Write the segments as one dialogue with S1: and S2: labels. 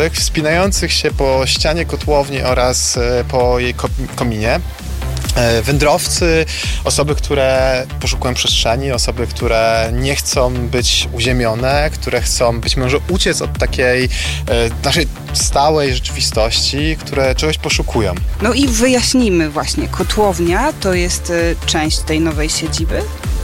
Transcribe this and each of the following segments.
S1: małych, wspinających się po ścianie kotłowni oraz po jej kominie. Wędrowcy, osoby, które poszukują przestrzeni, osoby, które nie chcą być uziemione, które chcą być może uciec od takiej naszej stałej rzeczywistości, które czegoś poszukują.
S2: No i wyjaśnijmy właśnie, kotłownia to jest część tej nowej siedziby?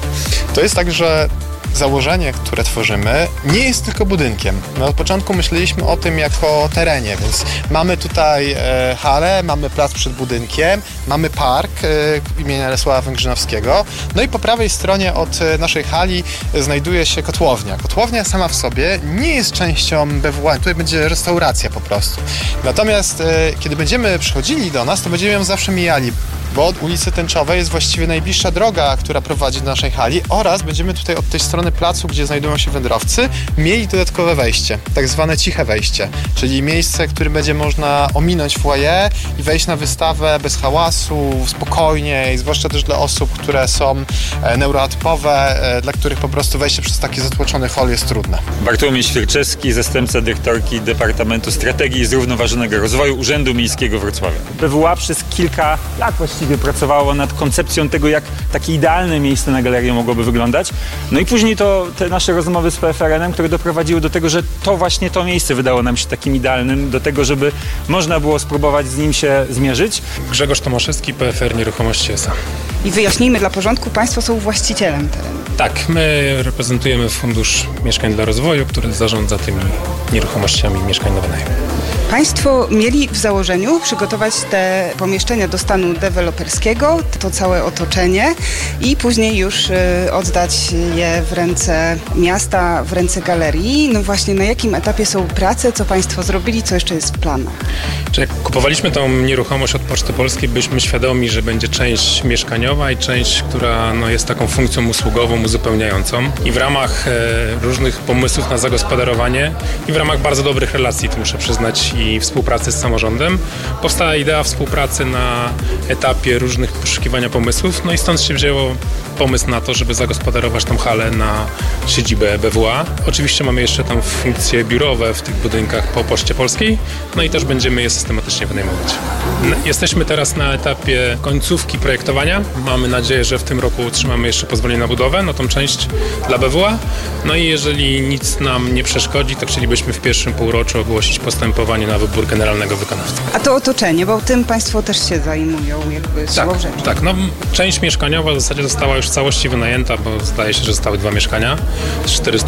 S1: To jest tak, że założenie, które tworzymy, nie jest tylko budynkiem. My od początku myśleliśmy o tym jako terenie, więc mamy tutaj halę, mamy plac przed budynkiem, mamy park imienia Lesława Węgrzynowskiego, no i po prawej stronie od naszej hali znajduje się kotłownia. Kotłownia sama w sobie nie jest częścią BWA, tutaj będzie restauracja po prostu. Natomiast kiedy będziemy przychodzili do nas, to będziemy ją zawsze mijali, bo od ulicy Tęczowej jest właściwie najbliższa droga, która prowadzi do naszej hali, oraz będziemy tutaj od tej strony placu, gdzie znajdują się wędrowcy, mieli dodatkowe wejście, tak zwane ciche wejście, czyli miejsce, którym będzie można ominąć foyer i wejść na wystawę bez hałasu, spokojnie, i zwłaszcza też dla osób, które są neuroatypowe, dla których po prostu wejście przez taki zatłoczony hol jest trudne.
S3: Bartłomiej Świerczewski, zastępca dyrektorki Departamentu Strategii i Zrównoważonego Rozwoju Urzędu Miejskiego Wrocławia. BWA przez kilka lat właściwie pracowało nad koncepcją tego, jak takie idealne miejsce na galerię mogłoby wyglądać. No i później to te nasze rozmowy z PFRN-em, które doprowadziły do tego, że to właśnie to miejsce wydało nam się takim idealnym, do tego, żeby można było spróbować z nim się zmierzyć.
S4: Grzegorz Tomaszewski, PFR Nieruchomości S.A.
S2: I wyjaśnijmy dla porządku, Państwo są właścicielem terenu.
S4: Tak, my reprezentujemy Fundusz Mieszkań dla Rozwoju, który zarządza tymi nieruchomościami mieszkań na wynajem.
S2: Państwo mieli w założeniu przygotować te pomieszczenia do stanu deweloperskiego, to całe otoczenie, i później już oddać je w ręce miasta, w ręce galerii. No właśnie, na jakim etapie są prace, co Państwo zrobili, co jeszcze jest w planach?
S4: Jak kupowaliśmy tą nieruchomość od Poczty Polskiej, byliśmy świadomi, że będzie część mieszkaniowa i część, która jest taką funkcją usługową, uzupełniającą. I w ramach różnych pomysłów na zagospodarowanie i w ramach bardzo dobrych relacji, to muszę przyznać, i współpracy z samorządem, powstała idea współpracy na etapie różnych poszukiwania pomysłów. No i stąd się wzięło pomysł na to, żeby zagospodarować tą halę na siedzibę BWA. Oczywiście mamy jeszcze tam funkcje biurowe w tych budynkach po Poczcie Polskiej, no i też będziemy je systematycznie wynajmować. Jesteśmy teraz na etapie końcówki projektowania. Mamy nadzieję, że w tym roku otrzymamy jeszcze pozwolenie na budowę, na tą część dla BWA. No i jeżeli nic nam nie przeszkodzi, to chcielibyśmy w pierwszym półroczu ogłosić postępowanie na wybór generalnego wykonawcy.
S2: A to otoczenie, bo tym Państwo też się zajmują jakby siłą rzeczy.
S4: Tak, część mieszkaniowa w zasadzie została już w całości wynajęta, bo zdaje się, że zostały 2 mieszkania z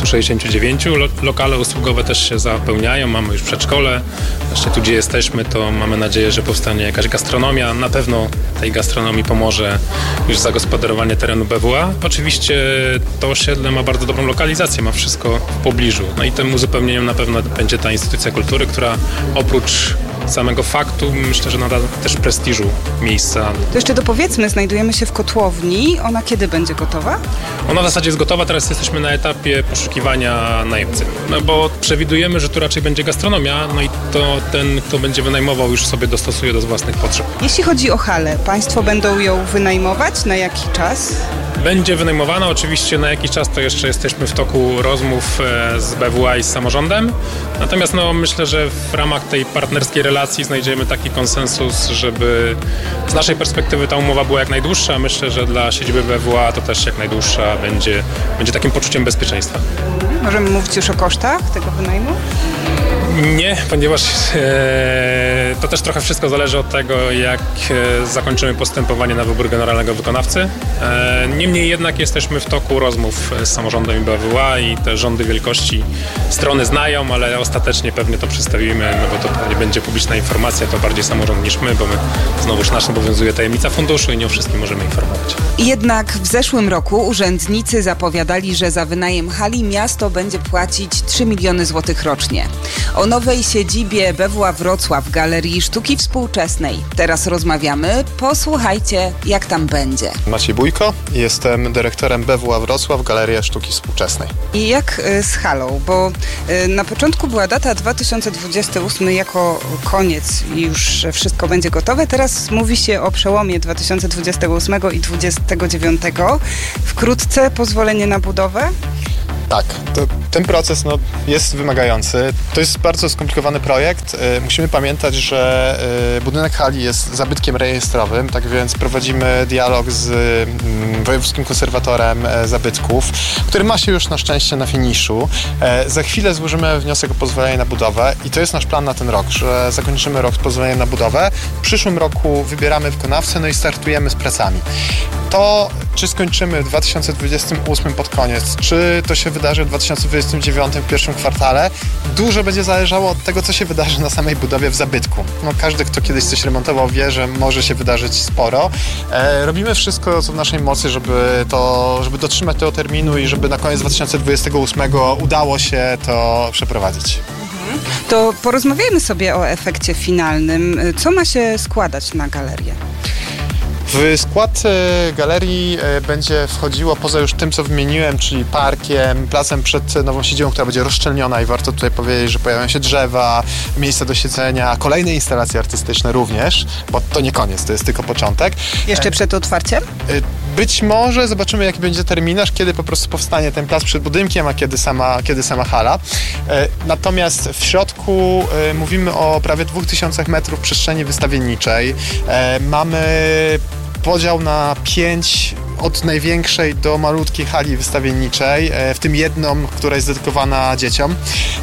S4: 469. Lokale usługowe też się zapełniają, mamy już przedszkole. Właśnie tu, gdzie jesteśmy, to mamy nadzieję, że powstanie jakaś gastronomia. Na pewno tej gastronomii pomoże już zagospodarowanie terenu BWA. Oczywiście to osiedle ma bardzo dobrą lokalizację, ma wszystko w pobliżu. No i tym uzupełnieniem na pewno będzie ta instytucja kultury, która oprócz samego faktu, myślę, że nada też prestiżu miejsca.
S2: To jeszcze dopowiedzmy, znajdujemy się w kotłowni. Ona kiedy będzie gotowa?
S4: Ona w zasadzie jest gotowa, teraz jesteśmy na etapie poszukiwania najemcy. No bo przewidujemy, że tu raczej będzie gastronomia, no i to ten, kto będzie wynajmował, już sobie dostosuje do własnych potrzeb.
S2: Jeśli chodzi o halę, Państwo będą ją wynajmować? Na jaki czas?
S4: Będzie wynajmowana, oczywiście na jakiś czas to jeszcze jesteśmy w toku rozmów z BWA i z samorządem. Natomiast myślę, że w ramach tej partnerskiej relacji znajdziemy taki konsensus, żeby z naszej perspektywy ta umowa była jak najdłuższa. Myślę, że dla siedziby BWA to też jak najdłuższa będzie takim poczuciem bezpieczeństwa.
S2: Możemy mówić już o kosztach tego wynajmu?
S4: Nie, ponieważ to też trochę wszystko zależy od tego, jak zakończymy postępowanie na wybór generalnego wykonawcy. Niemniej jednak jesteśmy w toku rozmów z samorządem i BWA i te rządy wielkości strony znają, ale ostatecznie pewnie to przedstawimy, bo to pewnie będzie publiczna informacja, to bardziej samorząd niż my, bo my znowuż nas obowiązuje tajemnica funduszu i nie o wszystkim możemy informować.
S2: Jednak w zeszłym roku urzędnicy zapowiadali, że za wynajem hali miasto będzie płacić 3 miliony złotych rocznie. O nowej siedzibie BWA Wrocław Galerii Sztuki Współczesnej teraz rozmawiamy. Posłuchajcie, jak tam będzie.
S1: Maciej Bójko, jestem dyrektorem BWA Wrocław Galeria Sztuki Współczesnej.
S2: I jak z halą? Bo na początku była data 2028 jako koniec i już wszystko będzie gotowe. Teraz mówi się o przełomie 2028 i 2029. Wkrótce pozwolenie na budowę?
S1: Tak, Ten proces jest wymagający. To jest bardzo skomplikowany projekt. Musimy pamiętać, że budynek hali jest zabytkiem rejestrowym, tak więc prowadzimy dialog z Wojewódzkim Konserwatorem Zabytków, który ma się już na szczęście na finiszu. Za chwilę złożymy wniosek o pozwolenie na budowę i to jest nasz plan na ten rok, że zakończymy rok z pozwoleniem na budowę. W przyszłym roku wybieramy wykonawcę, i startujemy z pracami. To, czy skończymy w 2028 pod koniec, czy to się wydarzy w 2029 w pierwszym kwartale, dużo będzie zależało od tego, co się wydarzy na samej budowie w zabytku. Każdy, kto kiedyś coś remontował, wie, że może się wydarzyć sporo. Robimy wszystko, co w naszej mocy, żeby dotrzymać tego terminu i żeby na koniec 2028 udało się to przeprowadzić.
S2: To porozmawiajmy sobie o efekcie finalnym. Co ma się składać na galerię?
S1: W skład galerii będzie wchodziło, poza już tym, co wymieniłem, czyli parkiem, placem przed nową siedzibą, która będzie rozszczelniona i warto tutaj powiedzieć, że pojawią się drzewa, miejsca do siedzenia, kolejne instalacje artystyczne również, bo to nie koniec, to jest tylko początek.
S2: Jeszcze przed otwarciem?
S1: Być może zobaczymy, jaki będzie terminarz, kiedy po prostu powstanie ten plac przed budynkiem, a kiedy sama hala. Natomiast w środku mówimy o prawie 2000 metrów przestrzeni wystawienniczej. Mamy podział na 5 od największej do malutkiej hali wystawienniczej, w tym jedną, która jest dedykowana dzieciom.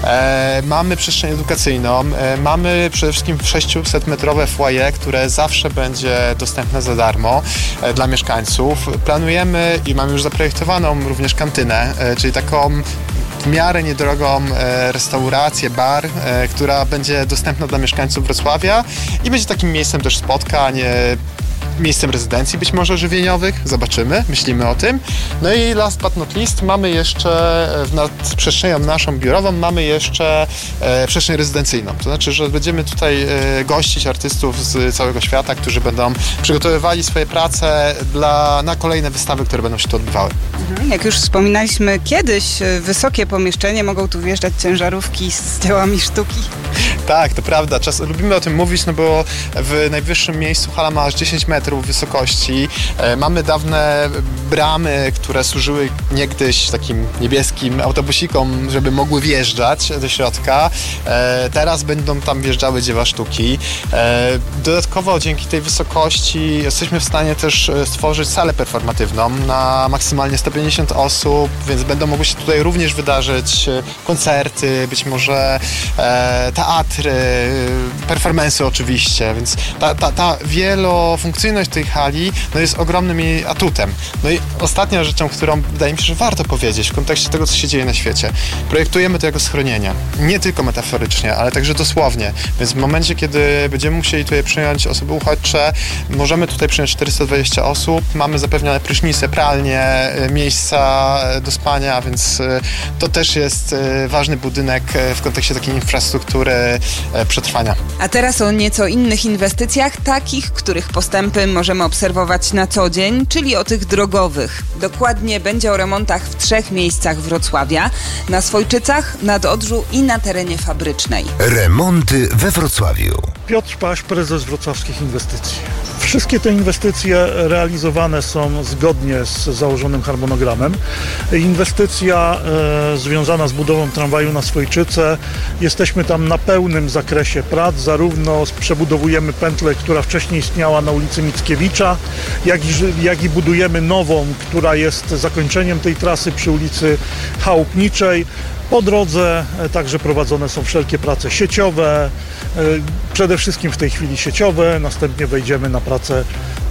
S1: Mamy przestrzeń edukacyjną, mamy przede wszystkim 600-metrowe foyer, które zawsze będzie dostępne za darmo dla mieszkańców. Planujemy i mamy już zaprojektowaną również kantynę, czyli taką w miarę niedrogą restaurację, bar, która będzie dostępna dla mieszkańców Wrocławia i będzie takim miejscem też spotkań, miejscem rezydencji być może żywieniowych, zobaczymy, myślimy o tym. No i last but not least mamy jeszcze nad przestrzenią naszą biurową mamy jeszcze przestrzeń rezydencyjną. To znaczy, że będziemy tutaj gościć artystów z całego świata, którzy będą przygotowywali swoje prace na kolejne wystawy, które będą się tu odbywały.
S2: Jak już wspominaliśmy kiedyś, wysokie pomieszczenie, mogą tu wjeżdżać ciężarówki z dziełami sztuki.
S1: Tak, to prawda. Lubimy o tym mówić, bo w najwyższym miejscu hala ma aż 10 metrów wysokości. Mamy dawne bramy, które służyły niegdyś takim niebieskim autobusikom, żeby mogły wjeżdżać do środka. Teraz będą tam wjeżdżały dzieła sztuki. Dodatkowo dzięki tej wysokości jesteśmy w stanie też stworzyć salę performatywną na maksymalnie 150 osób, więc będą mogły się tutaj również wydarzyć koncerty, być może teatry, performance'y oczywiście, więc ta wielofunkcyjność tej hali jest ogromnym jej atutem. No i ostatnia rzeczą, którą wydaje mi się, że warto powiedzieć w kontekście tego, co się dzieje na świecie. Projektujemy to jako schronienie. Nie tylko metaforycznie, ale także dosłownie. Więc w momencie, kiedy będziemy musieli tutaj przyjąć osoby uchodźcze, możemy tutaj przyjąć 420 osób, mamy zapewnione prysznice, pralnie, miejsca do spania, więc to też jest ważny budynek w kontekście takiej infrastruktury przetrwania.
S2: A teraz o nieco innych inwestycjach, takich, których postępy możemy obserwować na co dzień, czyli o tych drogowych. Dokładnie będzie o remontach w 3 miejscach Wrocławia: na Swojczycach, nad Odrzu i na terenie Fabrycznej.
S5: Remonty we Wrocławiu.
S6: Piotr Paś, prezes Wrocławskich Inwestycji. Wszystkie te inwestycje realizowane są zgodnie z założonym harmonogramem. Inwestycja związana z budową tramwaju na Swojczyce. Jesteśmy tam na pełnym zakresie prac. Zarówno przebudowujemy pętlę, która wcześniej istniała na ulicy Mickiewicza, jak i budujemy nową, która jest zakończeniem tej trasy przy ulicy Chałupniczej. Po drodze także prowadzone są wszelkie prace sieciowe, przede wszystkim w tej chwili sieciowe, następnie wejdziemy na prace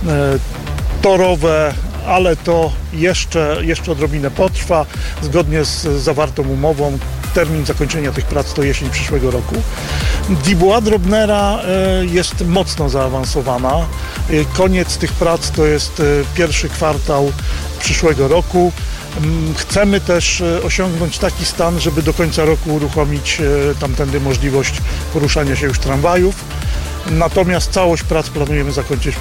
S6: torowe, ale to jeszcze odrobinę potrwa. Zgodnie z zawartą umową termin zakończenia tych prac to jesień przyszłego roku. Dubois Drobnera jest mocno zaawansowana. Koniec tych prac to jest pierwszy kwartał przyszłego roku. Chcemy też osiągnąć taki stan, żeby do końca roku uruchomić tamtędy możliwość poruszania się już tramwajów. Natomiast całość prac planujemy zakończyć w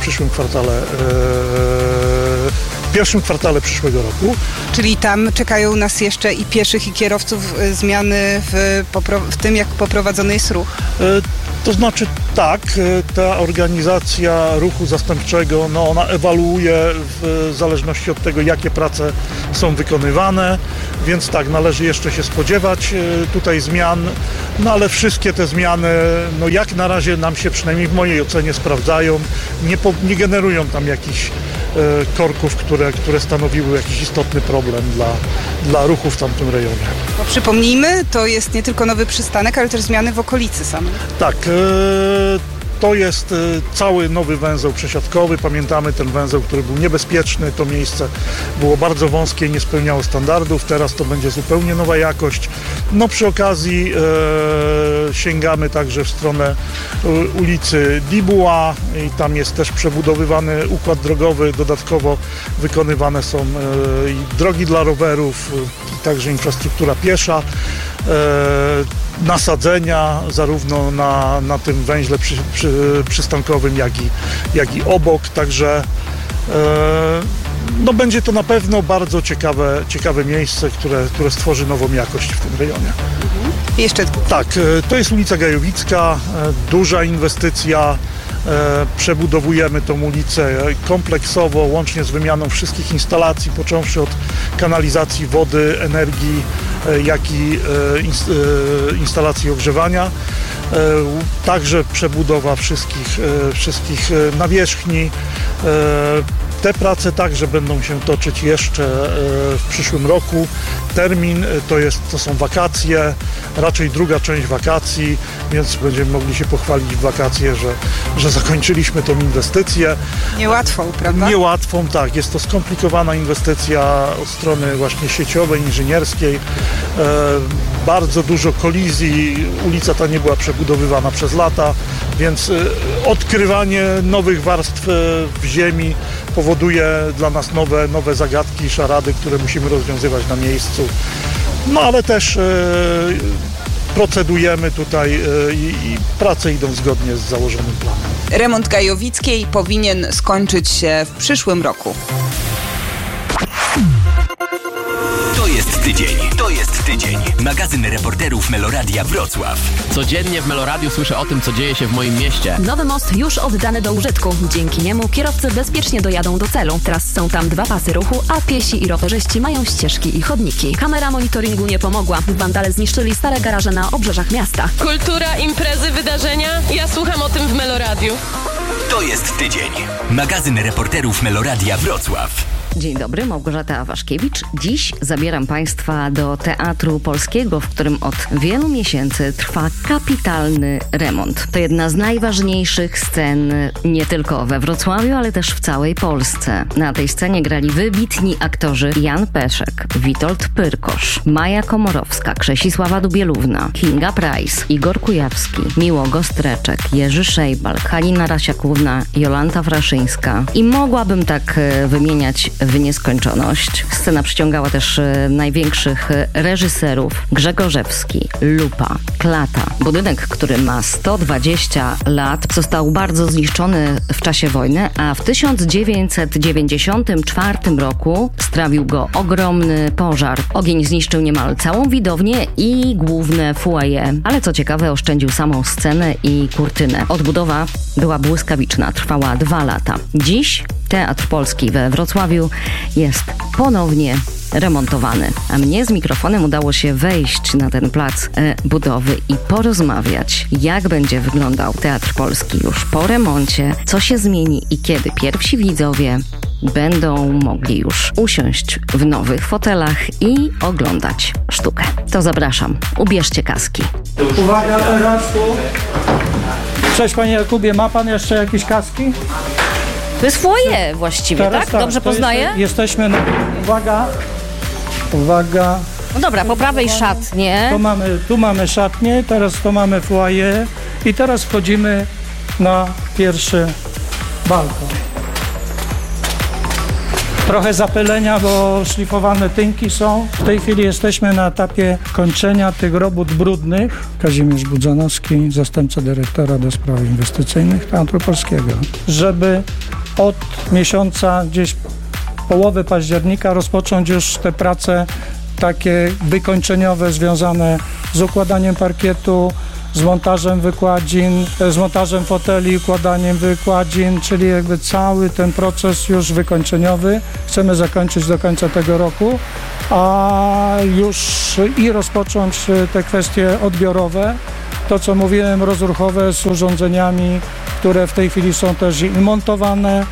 S6: pierwszym kwartale przyszłego roku.
S2: Czyli tam czekają nas jeszcze i pieszych, i kierowców zmiany w tym, jak poprowadzony jest ruch?
S6: To znaczy tak, ta organizacja ruchu zastępczego, ona ewaluuje w zależności od tego, jakie prace są wykonywane, więc tak, należy jeszcze się spodziewać tutaj zmian, ale wszystkie te zmiany, jak na razie nam się przynajmniej w mojej ocenie sprawdzają, nie generują tam jakichś korków, które stanowiły jakiś istotny problem dla ruchu w tamtym rejonie.
S2: Bo przypomnijmy, to jest nie tylko nowy przystanek, ale też zmiany w okolicy samej.
S6: Tak, to jest cały nowy węzeł przesiadkowy. Pamiętamy ten węzeł, który był niebezpieczny. To miejsce było bardzo wąskie i nie spełniało standardów. Teraz to będzie zupełnie nowa jakość. Przy okazji sięgamy także w stronę ulicy Dubois i tam jest też przebudowywany układ drogowy. Dodatkowo wykonywane są drogi dla rowerów, także infrastruktura piesza. Nasadzenia zarówno na tym węźle przystankowym, jak i obok, także będzie to na pewno bardzo ciekawe miejsce, które stworzy nową jakość w tym rejonie.
S2: Jeszcze
S6: tak, to jest ulica Gajowicka, duża inwestycja. Przebudowujemy tą ulicę kompleksowo, łącznie z wymianą wszystkich instalacji, począwszy od kanalizacji wody, energii, jak i instalacji ogrzewania. Także przebudowa wszystkich nawierzchni. Te prace także będą się toczyć jeszcze w przyszłym roku. Termin to są wakacje, raczej druga część wakacji, więc będziemy mogli się pochwalić w wakacje, że zakończyliśmy tą inwestycję.
S2: Niełatwą, prawda?
S6: Niełatwą, tak. Jest to skomplikowana inwestycja od strony właśnie sieciowej, inżynierskiej. Bardzo dużo kolizji. Ulica ta nie była przebudowywana przez lata, więc odkrywanie nowych warstw w ziemi powoduje dla nas nowe zagadki i szarady, które musimy rozwiązywać na miejscu. Ale też procedujemy tutaj i prace idą zgodnie z założonym planem.
S7: Remont Gajowickiej powinien skończyć się w przyszłym roku.
S8: To jest tydzień. Magazyn reporterów Meloradia Wrocław.
S9: Codziennie w Meloradiu słyszę o tym, co dzieje się w moim mieście.
S10: Nowy most już oddany do użytku. Dzięki niemu kierowcy bezpiecznie dojadą do celu. Teraz są tam 2 pasy ruchu, a piesi i rowerzyści mają ścieżki i chodniki. Kamera monitoringu nie pomogła. Wandale zniszczyli stare garaże na obrzeżach miasta.
S11: Kultura, imprezy, wydarzenia. Ja słucham o tym w Meloradiu.
S8: To jest tydzień. Magazyn reporterów Meloradia Wrocław.
S10: Dzień dobry, Małgorzata Waszkiewicz. Dziś zabieram Państwa do Teatru Polskiego, w którym od wielu miesięcy trwa kapitalny remont. To jedna z najważniejszych scen nie tylko we Wrocławiu, ale też w całej Polsce. Na tej scenie grali wybitni aktorzy Jan Peszek, Witold Pyrkosz, Maja Komorowska, Krzesisława Dubielówna, Kinga Price, Igor Kujawski, Miło Gostreczek, Jerzy Szejbal, Halina Rasiakówna, Jolanta Fraszyńska. I mogłabym tak wymieniać w nieskończoność. Scena przyciągała też największych reżyserów: Grzegorzewski, Lupa, Klata. Budynek, który ma 120 lat, został bardzo zniszczony w czasie wojny, a w 1994 roku strawił go ogromny pożar. Ogień zniszczył niemal całą widownię i główne foyer, ale co ciekawe, oszczędził samą scenę i kurtynę. Odbudowa była błyskawiczna, trwała 2 lata. Dziś Teatr Polski we Wrocławiu jest ponownie remontowany, a mnie z mikrofonem udało się wejść na ten plac budowy i porozmawiać, jak będzie wyglądał Teatr Polski już po remoncie, co się zmieni i kiedy pierwsi widzowie będą mogli już usiąść w nowych fotelach i oglądać sztukę. To zapraszam, ubierzcie kaski.
S12: Uwaga teraz tu. Cześć panie Jakubie, ma pan jeszcze jakieś kaski?
S10: To jest foyer właściwie,
S12: teraz
S10: tak? Dobrze poznaję?
S12: Jesteśmy na... Uwaga.
S10: No dobra, po prawej szatnie.
S12: Tu mamy szatnię, teraz to mamy foyer i teraz wchodzimy na pierwszy balkon. Trochę zapylenia, bo szlifowane tynki są. W tej chwili jesteśmy na etapie kończenia tych robót brudnych. Kazimierz Budzanowski, zastępca dyrektora do spraw inwestycyjnych Teatru Polskiego. Żeby od miesiąca gdzieś połowy października rozpocząć już te prace takie wykończeniowe związane z układaniem parkietu, z montażem wykładzin, z montażem foteli, układaniem wykładzin, czyli jakby cały ten proces już wykończeniowy chcemy zakończyć do końca tego roku, a już i rozpocząć te kwestie odbiorowe. To, co mówiłem, rozruchowe z urządzeniami, które w tej chwili są też montowane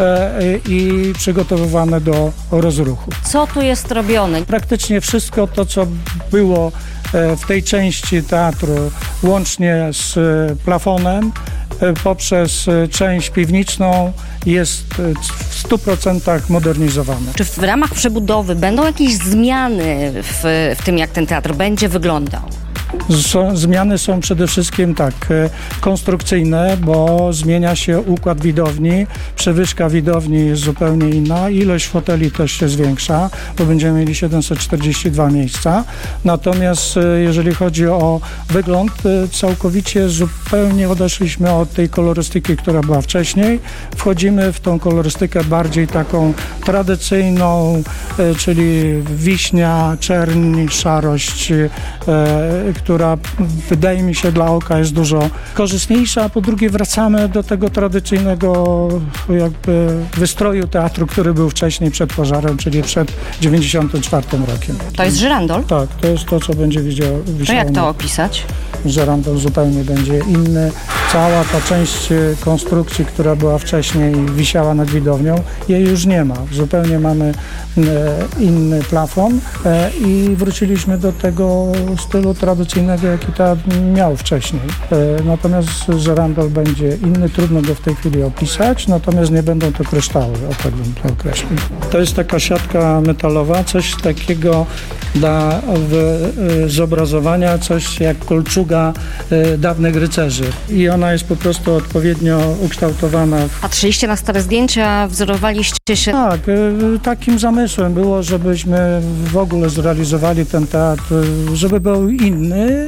S12: i przygotowywane do rozruchu.
S10: Co tu jest robione?
S12: Praktycznie wszystko to, co było w tej części teatru, łącznie z plafonem, poprzez część piwniczą, jest w 100% modernizowane.
S10: Czy w ramach przebudowy będą jakieś zmiany w tym, jak ten teatr będzie wyglądał?
S12: Zmiany są przede wszystkim konstrukcyjne, bo zmienia się układ widowni, przewyżka widowni jest zupełnie inna, ilość foteli też się zwiększa, bo będziemy mieli 742 miejsca. Natomiast jeżeli chodzi o wygląd, całkowicie zupełnie odeszliśmy od tej kolorystyki, która była wcześniej. Wchodzimy w tą kolorystykę bardziej taką tradycyjną, czyli wiśnia, czerń, szarość, która wydaje mi się dla oka jest dużo korzystniejsza, a po drugie wracamy do tego tradycyjnego jakby wystroju teatru, który był wcześniej przed pożarem, czyli przed 94 rokiem.
S10: To jest żyrandol?
S12: Tak, to jest to, co będzie widziało.
S10: To jak to opisać?
S12: Żyrandol zupełnie będzie inny. Cała ta część konstrukcji, która była wcześniej, wisiała nad widownią, jej już nie ma. Zupełnie mamy inny plafon i wróciliśmy do tego stylu tradycyjnego, jaki teatr miał wcześniej. Natomiast żyrandol będzie inny, trudno go w tej chwili opisać, natomiast nie będą to kryształy, o tak bym to określił. To jest taka siatka metalowa, coś takiego dla zobrazowania, coś jak kolczuga dawnych rycerzy. I ona jest po prostu odpowiednio ukształtowana.
S10: Patrzyliście na stare zdjęcia, wzorowaliście się?
S12: Tak, takim zamysłem było, żebyśmy w ogóle zrealizowali ten teatr, żeby był inny,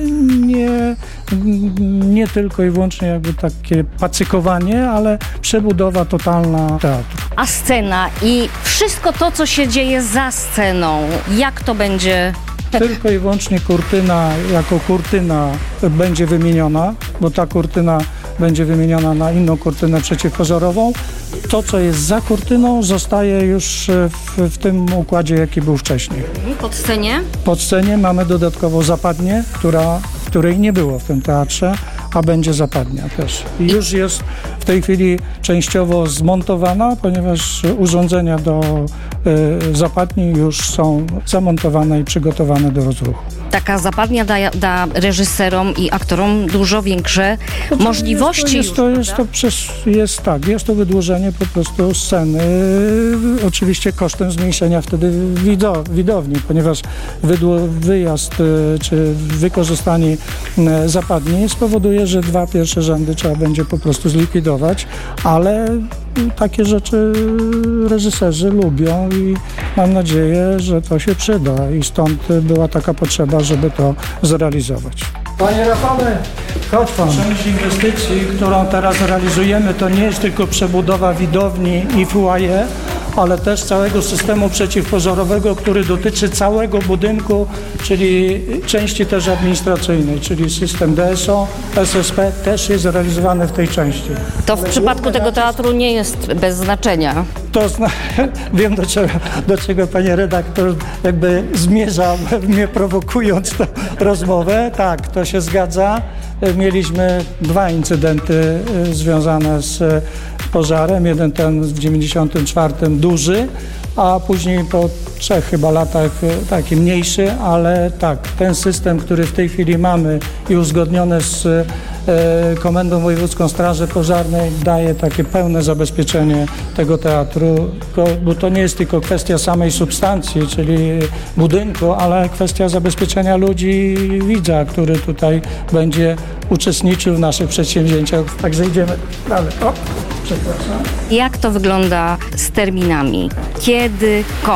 S12: nie tylko i wyłącznie jakby takie pacykowanie, ale przebudowa totalna teatru.
S10: A scena i wszystko to, co się dzieje za sceną, jak to będzie?
S12: Tylko i wyłącznie kurtyna jako kurtyna będzie wymieniona, bo ta kurtyna będzie wymieniona na inną kurtynę przeciwpożarową. To, co jest za kurtyną, zostaje już w tym układzie, jaki był wcześniej.
S10: Pod scenie?
S12: Pod scenie mamy dodatkowo zapadnię, której nie było w tym teatrze, a będzie zapadnia też. I już jest w tej chwili częściowo zmontowana, ponieważ urządzenia do zapadni już są zamontowane i przygotowane do rozruchu.
S10: Taka zapadnia da reżyserom i aktorom dużo większe możliwości.
S12: Jest to wydłużenie po prostu sceny, oczywiście kosztem zmniejszenia wtedy widowni, ponieważ wyjazd czy wykorzystanie zapadni spowoduje, że 2 pierwsze rzędy trzeba będzie po prostu zlikwidować, ale takie rzeczy reżyserzy lubią i mam nadzieję, że to się przyda i stąd była taka potrzeba, żeby to zrealizować. Panie Rafale, chodź pan. Część inwestycji, którą teraz realizujemy, to nie jest tylko przebudowa widowni i foyer, ale też całego systemu przeciwpożarowego, który dotyczy całego budynku, czyli części też administracyjnej, czyli system DSO, SSP też jest realizowany w tej części.
S10: To w przypadku tego teatru nie jest bez znaczenia.
S12: Wiem do czego panie redaktor jakby zmierza, mnie prowokując tę rozmowę. Tak, to się zgadza. Mieliśmy 2 incydenty związane z pożarem. Jeden ten w 94 duży, a później po 3 chyba latach taki mniejszy, ale tak, ten system, który w tej chwili mamy i uzgodniony z Komendą Wojewódzką Straży Pożarnej daje takie pełne zabezpieczenie tego teatru, bo to nie jest tylko kwestia samej substancji, czyli budynku, ale kwestia zabezpieczenia ludzi i widza, który tutaj będzie uczestniczył w naszych przedsięwzięciach. Także idziemy dalej. Przepraszam.
S10: Jak to wygląda z terminami? Kiedy koniec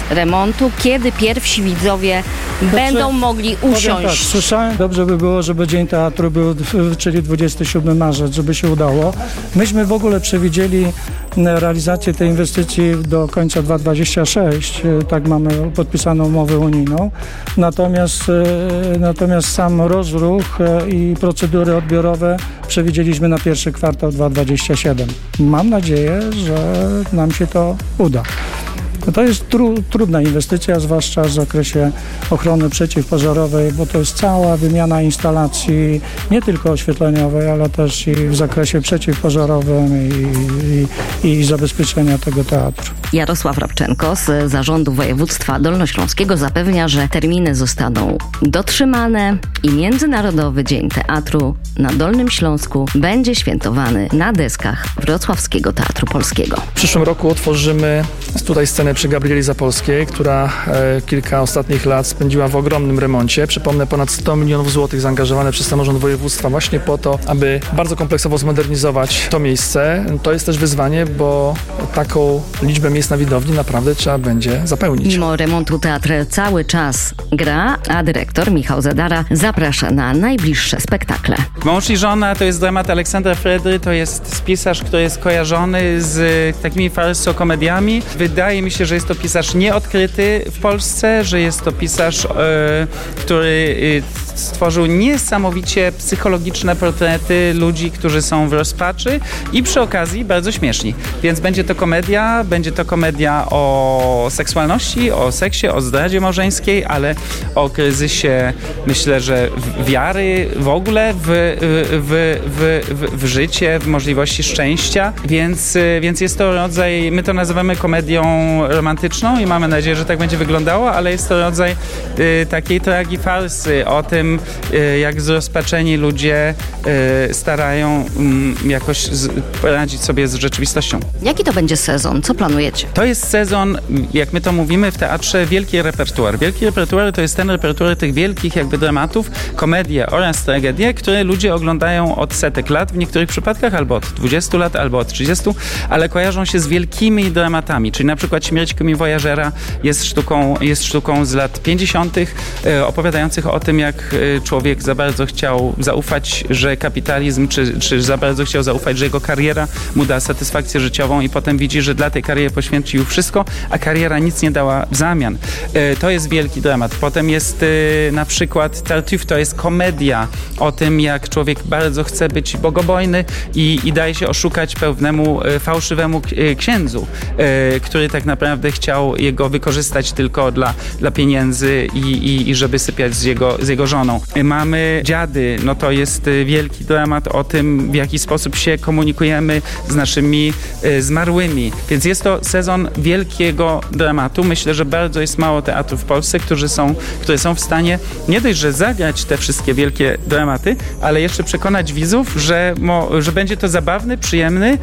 S10: remontu? Kiedy pierwsi widzowie będą mogli usiąść?
S12: Tak, słyszałem, dobrze by było, żeby Dzień Teatru był, czyli 27 marzec, żeby się udało. Myśmy w ogóle przewidzieli realizację tej inwestycji do końca 2026, tak mamy podpisaną umowę unijną. Natomiast sam rozruch i procedury odbiorowe przewidzieliśmy na pierwszy kwartał 2027. Mam nadzieję, że nam się to uda. To jest trudna inwestycja, zwłaszcza w zakresie ochrony przeciwpożarowej, bo to jest cała wymiana instalacji, nie tylko oświetleniowej, ale też i w zakresie przeciwpożarowym i zabezpieczenia tego teatru.
S10: Jarosław Rabczenko z Zarządu Województwa Dolnośląskiego zapewnia, że terminy zostaną dotrzymane i Międzynarodowy Dzień Teatru na Dolnym Śląsku będzie świętowany na deskach Wrocławskiego Teatru Polskiego.
S13: W przyszłym roku otworzymy tutaj scenę przy Gabrieli Zapolskiej, która kilka ostatnich lat spędziła w ogromnym remoncie. Przypomnę, ponad 100 milionów złotych zaangażowane przez samorząd województwa właśnie po to, aby bardzo kompleksowo zmodernizować to miejsce. To jest też wyzwanie, bo taką liczbę miejsc na widowni naprawdę trzeba będzie zapełnić.
S10: Mimo remontu teatr cały czas gra, a dyrektor Michał Zadara zaprasza na najbliższe spektakle.
S14: Mąż i żona to jest dramat Aleksandra Fredry, to jest pisarz, który jest kojarzony z takimi farsokomediami. Wydaje mi się, że jest to pisarz nieodkryty w Polsce, że jest to pisarz, który stworzył niesamowicie psychologiczne portrety ludzi, którzy są w rozpaczy i przy okazji bardzo śmieszni. Więc będzie to komedia o seksualności, o seksie, o zdradzie małżeńskiej, ale o kryzysie, myślę, że wiary w ogóle w życie, w możliwości szczęścia. Więc jest to rodzaj, my to nazywamy komedią romantyczną i mamy nadzieję, że tak będzie wyglądało, ale jest to rodzaj takiej tragifarsy o tym, jak zrozpaczeni ludzie starają jakoś poradzić sobie z rzeczywistością.
S10: Jaki to będzie sezon? Co planujecie?
S14: To jest sezon, jak my to mówimy w teatrze, wielki repertuar. Wielki repertuar to jest ten repertuar tych wielkich jakby dramatów, komedie oraz tragedie, które ludzie oglądają od setek lat, w niektórych przypadkach albo od 20 lat, albo od 30, ale kojarzą się z wielkimi dramatami, czyli na przykład Śmierć komiwojażera jest sztuką z lat 50. opowiadających o tym, jak człowiek za bardzo chciał zaufać, że kapitalizm, czy za bardzo chciał zaufać, że jego kariera mu da satysfakcję życiową i potem widzi, że dla tej kariery poświęcił wszystko, a kariera nic nie dała w zamian. To jest wielki dramat. Potem jest na przykład Tartuffe, to jest komedia o tym, jak człowiek bardzo chce być bogobojny i daje się oszukać pewnemu fałszywemu księdzu, który tak naprawdę chciał jego wykorzystać tylko dla pieniędzy i żeby sypiać z jego żoną. Mamy Dziady, no to jest wielki dramat o tym, w jaki sposób się komunikujemy z naszymi zmarłymi. Więc jest to sezon wielkiego dramatu. Myślę, że bardzo jest mało teatrów w Polsce, które są w stanie nie dość, że zagrać te wszystkie wielkie dramaty, ale jeszcze przekonać widzów, że będzie to zabawny, przyjemny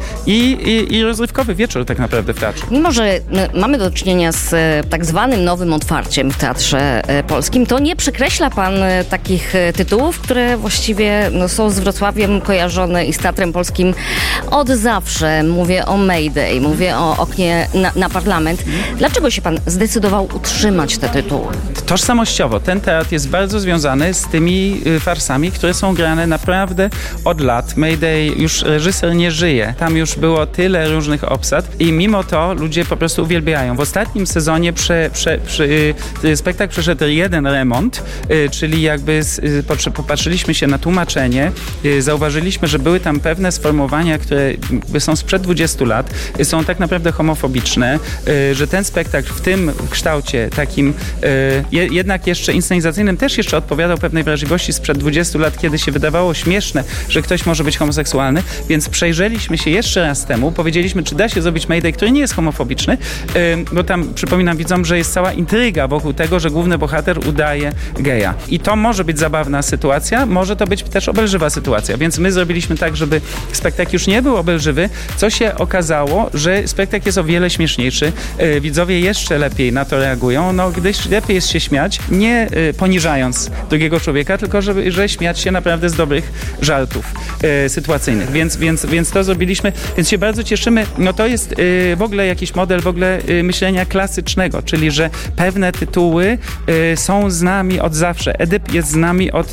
S14: i rozrywkowy wieczór tak naprawdę w teatrze.
S10: Mimo że mamy do czynienia z tak zwanym nowym otwarciem w Teatrze Polskim, to nie przekreśla pan takich tytułów, które właściwie są z Wrocławiem kojarzone i z Teatrem Polskim od zawsze. Mówię o Mayday, mówię o Oknie na Parlament. Dlaczego się pan zdecydował utrzymać te tytuły?
S14: Tożsamościowo. Ten teatr jest bardzo związany z tymi farsami, które są grane naprawdę od lat. Mayday, już reżyser nie żyje. Tam już było tyle różnych obsad i mimo to ludzie po prostu uwielbiają. W ostatnim sezonie spektakl przeszedł jeden remont, czyli jakby popatrzyliśmy się na tłumaczenie, zauważyliśmy, że były tam pewne sformułowania, które są sprzed 20 lat, są tak naprawdę homofobiczne, że ten spektakl w tym kształcie takim jednak jeszcze inscenizacyjnym też jeszcze odpowiadał pewnej wrażliwości sprzed 20 lat, kiedy się wydawało śmieszne, że ktoś może być homoseksualny, więc przejrzeliśmy się jeszcze raz temu, powiedzieliśmy, czy da się zrobić Mayday, który nie jest homofobiczny, bo tam, przypominam widzom, że jest cała intryga wokół tego, że główny bohater udaje geja. I to może być zabawna sytuacja, może to być też obelżywa sytuacja, więc my zrobiliśmy tak, żeby spektakl już nie był obelżywy, co się okazało, że spektakl jest o wiele śmieszniejszy. Widzowie jeszcze lepiej na to reagują, gdyż lepiej jest się śmiać, nie poniżając drugiego człowieka, tylko że śmiać się naprawdę z dobrych żartów sytuacyjnych, więc to zrobiliśmy, więc się bardzo cieszymy. To jest w ogóle jakiś model myślenia klasycznego, czyli że pewne tytuły są z nami od zawsze. Edyp jest z nami od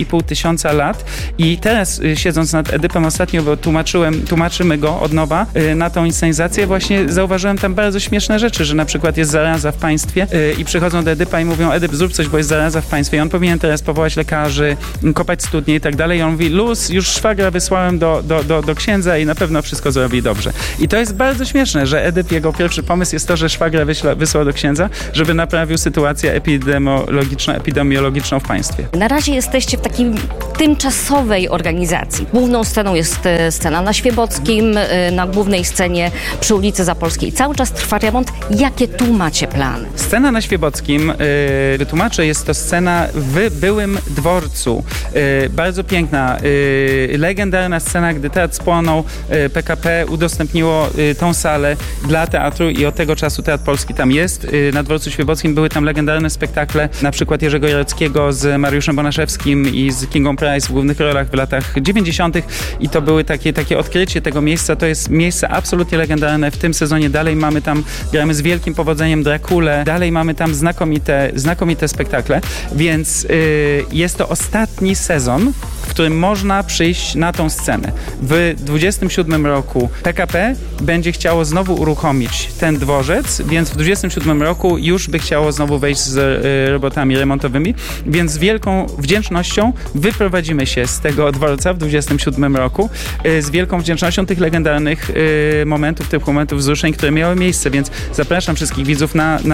S14: 2500 lat i teraz siedząc nad Edypem ostatnio, bo tłumaczymy go od nowa na tą inscenizację, właśnie zauważyłem tam bardzo śmieszne rzeczy, że na przykład jest zaraza w państwie i przychodzą do Edypa i mówią: Edyp, zrób coś, bo jest zaraza w państwie i on powinien teraz powołać lekarzy, kopać studnie i tak dalej. I on mówi: luz, już szwagra wysłałem do księdza i na pewno wszystko zrobi dobrze. I to jest bardzo śmieszne, że Edyp, jego pierwszy pomysł jest to, że szwagra wysłał do księdza, żeby naprawił sytuację epidemiologiczną w państwie.
S10: Na razie jesteście w takiej tymczasowej organizacji. Główną sceną jest scena na Świebockim, na głównej scenie przy ulicy Zapolskiej. Cały czas trwa remont. Jakie tu macie plany?
S14: Scena na Świebockim, wytłumaczę, jest to scena w byłym dworcu. Bardzo piękna, legendarna scena, gdy teatr spłonął, PKP udostępniło tą salę dla teatru i od tego czasu Teatr Polski tam jest. Na dworcu Świebockim były tam legendarne spektakle, na przykład Jerzego Jareckiego z Mariuszem Bonaszewskim i z Kingą Price w głównych rolach w latach 90. i to były takie odkrycie tego miejsca. To jest miejsce absolutnie legendarne. W tym sezonie dalej gramy z wielkim powodzeniem Drakulę, dalej mamy tam znakomite spektakle, więc jest to ostatni sezon, w którym można przyjść na tą scenę. W 27 roku PKP będzie chciało znowu uruchomić ten dworzec, więc w 27 roku już by chciało znowu wejść z robotami remontowymi, więc z wielką wdzięcznością wyprowadzimy się z tego dworca w 27 roku, z wielką wdzięcznością tych legendarnych tych momentów wzruszeń, które miały miejsce, więc zapraszam wszystkich widzów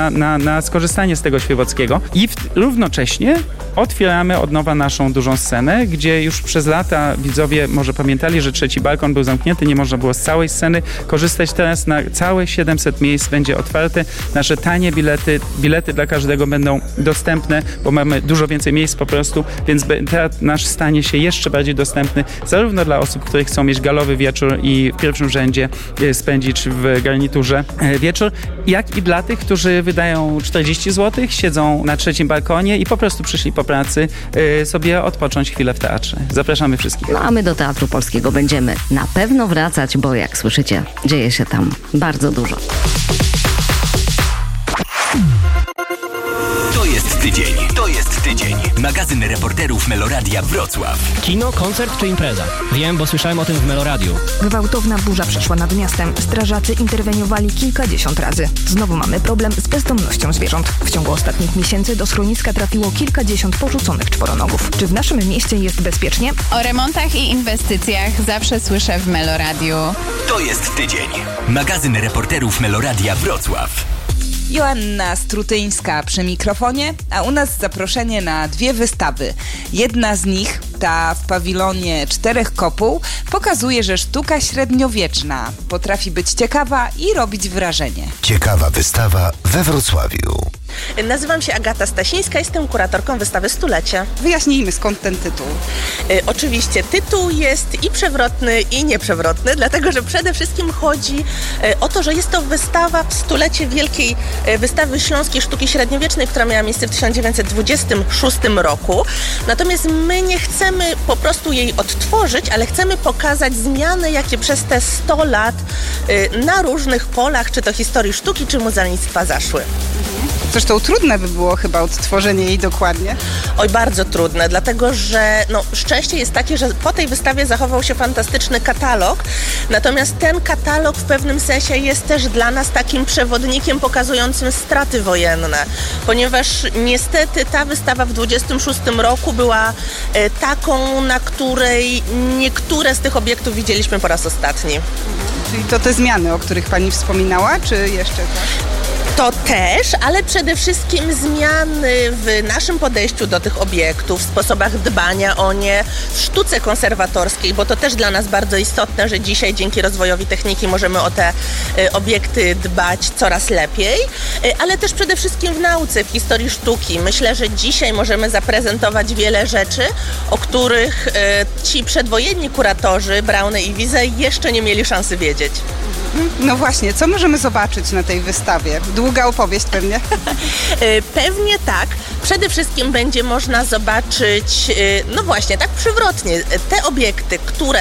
S14: na skorzystanie z tego Świebockiego i równocześnie otwieramy od nowa naszą dużą scenę, gdzie już przez lata widzowie może pamiętali, że trzeci balkon był zamknięty, nie można było z całej sceny korzystać. Teraz na całe 700 miejsc będzie otwarte. Nasze tanie bilety dla każdego będą dostępne, bo mamy dużo więcej miejsc po prostu, więc teatr nasz stanie się jeszcze bardziej dostępny zarówno dla osób, które chcą mieć galowy wieczór i w pierwszym rzędzie spędzić w garniturze wieczór, jak i dla tych, którzy wydają 40 zł, siedzą na trzecim balkonie i po prostu przyszli po pracy sobie odpocząć chwilę w teatrze. Zapraszamy wszystkich.
S10: A my do Teatru Polskiego będziemy na pewno wracać, bo jak słyszycie, dzieje się tam bardzo dużo.
S8: To jest tydzień. Magazyn reporterów Meloradia Wrocław.
S9: Kino, koncert czy impreza? Wiem, bo słyszałem o tym w Meloradiu.
S15: Gwałtowna burza przeszła nad miastem. Strażacy interweniowali kilkadziesiąt razy. Znowu mamy problem z bezdomnością zwierząt. W ciągu ostatnich miesięcy do schroniska trafiło kilkadziesiąt porzuconych czworonogów. Czy w naszym mieście jest bezpiecznie?
S16: O remontach i inwestycjach zawsze słyszę w Meloradiu.
S8: To jest tydzień. Magazyn reporterów Meloradia Wrocław.
S7: Joanna Strutyńska przy mikrofonie, a u nas zaproszenie na 2 wystawy. Jedna z nich, ta w pawilonie 4 kopuł, pokazuje, że sztuka średniowieczna potrafi być ciekawa i robić wrażenie.
S5: Ciekawa wystawa we Wrocławiu.
S17: Nazywam się Agata Stasińska, jestem kuratorką wystawy Stulecie.
S2: Wyjaśnijmy, skąd ten tytuł.
S17: Oczywiście tytuł jest i przewrotny, i nieprzewrotny, dlatego że przede wszystkim chodzi o to, że jest to wystawa w stulecie wielkiej wystawy śląskiej sztuki średniowiecznej, która miała miejsce w 1926 roku. Natomiast my nie chcemy po prostu jej odtworzyć, ale chcemy pokazać zmiany, jakie przez te 100 lat na różnych polach, czy to historii sztuki, czy muzealnictwa zaszły.
S2: Zresztą trudne by było chyba odtworzenie jej dokładnie.
S17: Oj, bardzo trudne, dlatego że szczęście jest takie, że po tej wystawie zachował się fantastyczny katalog, natomiast ten katalog w pewnym sensie jest też dla nas takim przewodnikiem pokazującym straty wojenne, ponieważ niestety ta wystawa w 26 roku była taką, na której niektóre z tych obiektów widzieliśmy po raz ostatni.
S2: Czyli to te zmiany, o których pani wspominała, czy jeszcze coś?
S17: To też, ale przede wszystkim zmiany w naszym podejściu do tych obiektów, w sposobach dbania o nie, w sztuce konserwatorskiej, bo to też dla nas bardzo istotne, że dzisiaj dzięki rozwojowi techniki możemy o te obiekty dbać coraz lepiej, ale też przede wszystkim w nauce, w historii sztuki. Myślę, że dzisiaj możemy zaprezentować wiele rzeczy, o których ci przedwojenni kuratorzy Braune i Wiese jeszcze nie mieli szansy wiedzieć.
S2: No właśnie, co możemy zobaczyć na tej wystawie? Długa opowieść pewnie?
S17: Pewnie tak. Przede wszystkim będzie można zobaczyć, no właśnie, tak przewrotnie, te obiekty, które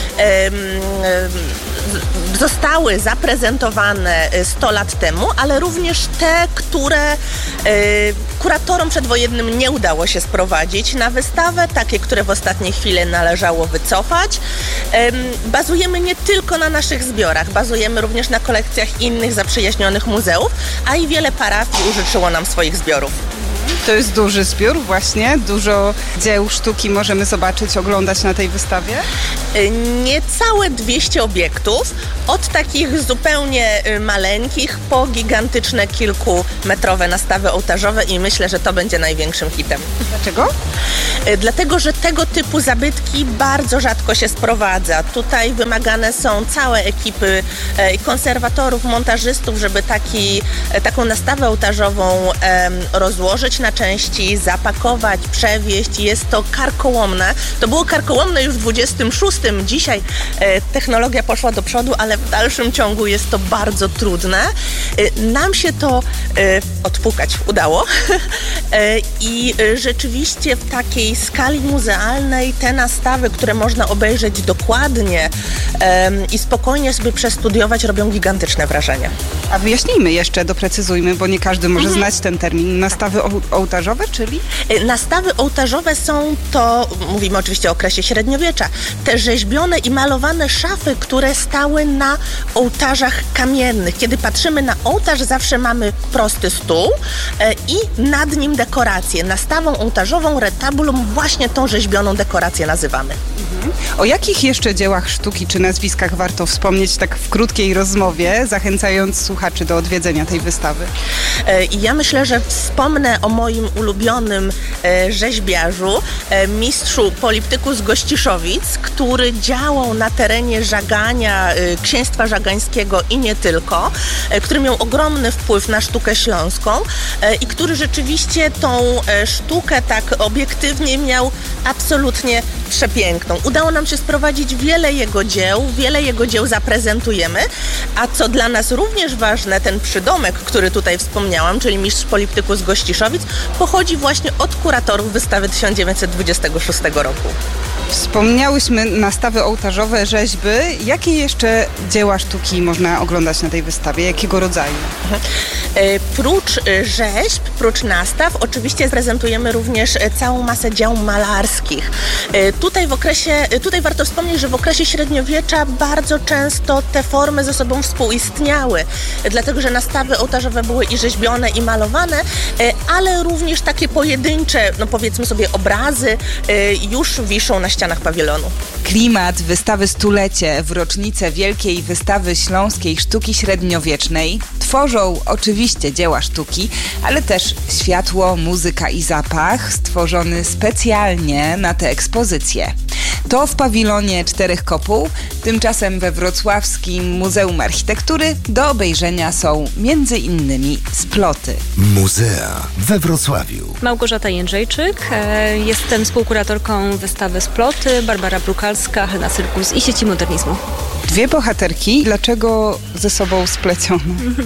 S17: zostały zaprezentowane 100 lat temu, ale również te, które kuratorom przedwojennym nie udało się sprowadzić na wystawę, takie, które w ostatniej chwili należało wycofać. Bazujemy nie tylko na naszych zbiorach, bazujemy również na kolekcjach innych zaprzyjaźnionych muzeów, a i wiele parafii użyczyło nam swoich zbiorów.
S2: To jest duży zbiór właśnie, dużo dzieł sztuki możemy zobaczyć, oglądać na tej wystawie?
S17: Niecałe 200 obiektów, od takich zupełnie maleńkich po gigantyczne kilkumetrowe nastawy ołtarzowe i myślę, że to będzie największym hitem.
S2: Dlaczego?
S17: Dlatego, że tego typu zabytki bardzo rzadko się sprowadza. Tutaj wymagane są całe ekipy konserwatorów, montażystów, żeby taką nastawę ołtarzową rozłożyć na części, zapakować, przewieźć. Jest to karkołomne. To było karkołomne już w XXVI. Dzisiaj technologia poszła do przodu, ale w dalszym ciągu jest to bardzo trudne. Nam się to odpukać udało i rzeczywiście w takiej skali muzealnej te nastawy, które można obejrzeć dokładnie i spokojnie sobie przestudiować, robią gigantyczne wrażenie.
S2: A wyjaśnijmy jeszcze, doprecyzujmy, bo nie każdy może znać ten termin. Nastawy ołtarzowe, czyli?
S17: Nastawy ołtarzowe są to, mówimy oczywiście o okresie średniowiecza, te rzeźbione i malowane szafy, które stały na ołtarzach kamiennych. Kiedy patrzymy na ołtarz, zawsze mamy prosty stół i nad nim dekorację. Nastawą ołtarzową, retabulum, właśnie tą rzeźbioną dekorację nazywamy.
S2: O jakich jeszcze dziełach sztuki czy nazwiskach warto wspomnieć tak w krótkiej rozmowie, zachęcając słuchaczy do odwiedzenia tej wystawy?
S17: Ja myślę, że wspomnę o moim ulubionym rzeźbiarzu, mistrzu poliptyku z Gościszowic, który działał na terenie Żagania, księstwa żagańskiego i nie tylko, który miał ogromny wpływ na sztukę śląską i który rzeczywiście tą sztukę tak obiektywnie miał absolutnie przepiękną. Udało nam się sprowadzić wiele jego dzieł zaprezentujemy, a co dla nas również ważne, ten przydomek, który tutaj wspomniałam, czyli mistrz poliptyku z Gościszowic, pochodzi właśnie od kuratorów wystawy 1926 roku.
S2: Wspomniałyśmy nastawy ołtarzowe, rzeźby. Jakie jeszcze dzieła sztuki można oglądać na tej wystawie? Jakiego rodzaju?
S17: Prócz rzeźb, prócz nastaw, oczywiście prezentujemy również całą masę dzieł malarskich. Tutaj warto wspomnieć, że w okresie średniowiecza bardzo często te formy ze sobą współistniały, dlatego że nastawy ołtarzowe były i rzeźbione, i malowane, ale również takie pojedyncze, no powiedzmy sobie, obrazy już wiszą na ścianach pawilonu.
S7: Klimat wystawy Stulecie w rocznicę Wielkiej Wystawy Śląskiej Sztuki Średniowiecznej tworzą oczywiście dzieła sztuki, ale też światło, muzyka i zapach stworzony specjalnie na tę ekspozycję. To w pawilonie 4 Kopuł, tymczasem we wrocławskim Muzeum Architektury do obejrzenia są m.in. sploty.
S5: Muzea we Wrocławiu.
S18: Małgorzata Jędrzejczyk, jestem współkuratorką wystawy Sploty, Barbara Brukalska, Helena Cyrkus i Sieci Modernizmu.
S2: 2 bohaterki, dlaczego ze sobą splecione?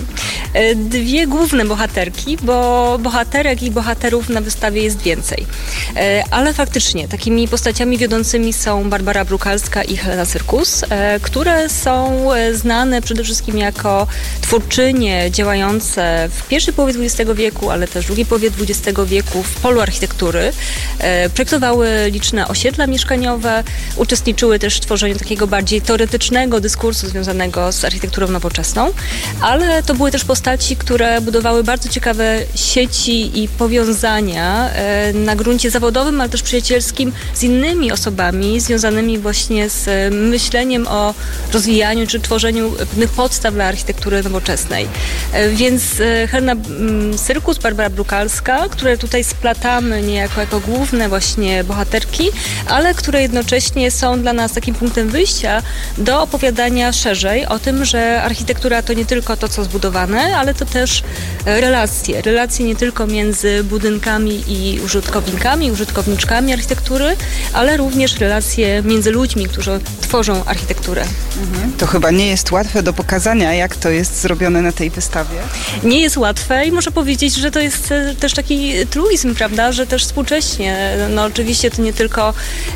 S18: 2 główne bohaterki, bo bohaterek i bohaterów na wystawie jest więcej. Ale faktycznie takimi postaciami wiodącymi są Barbara Brukalska i Helena Cyrkus, które są znane przede wszystkim jako twórczynie działające w pierwszej połowie XX wieku, ale też w drugiej połowie XX wieku w polu architektury. Projektowały liczne osiedla mieszkaniowe, uczestniczyły też w tworzeniu takiego bardziej teoretycznego ogólnego dyskursu związanego z architekturą nowoczesną, ale to były też postaci, które budowały bardzo ciekawe sieci i powiązania na gruncie zawodowym, ale też przyjacielskim z innymi osobami związanymi właśnie z myśleniem o rozwijaniu czy tworzeniu pewnych podstaw dla architektury nowoczesnej. Więc Helena Syrkus, Barbara Brukalska, które tutaj splatamy niejako jako główne właśnie bohaterki, ale które jednocześnie są dla nas takim punktem wyjścia do opowiadania szerzej o tym, że architektura to nie tylko to, co zbudowane, ale to też relacje nie tylko między budynkami i użytkownikami, użytkowniczkami architektury, ale również relacje między ludźmi, którzy tworzą architekturę.
S2: To chyba nie jest łatwe do pokazania, jak to jest zrobione na tej wystawie.
S18: Nie jest łatwe i muszę powiedzieć, że to jest też taki truizm, prawda, że też współcześnie, no oczywiście to nie tylko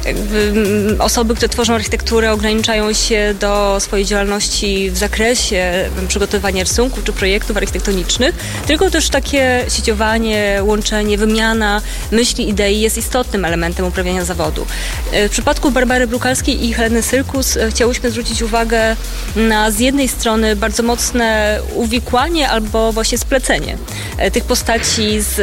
S18: osoby, które tworzą architekturę ograniczają się do swojej działalności w zakresie przygotowywania rysunków czy projektów architektonicznych, tylko też takie sieciowanie, łączenie, wymiana myśli, idei jest istotnym elementem uprawiania zawodu. W przypadku Barbary Brukalskiej i Heleny Syrkus chciałyśmy zwrócić uwagę na z jednej strony bardzo mocne uwikłanie albo właśnie splecenie tych postaci z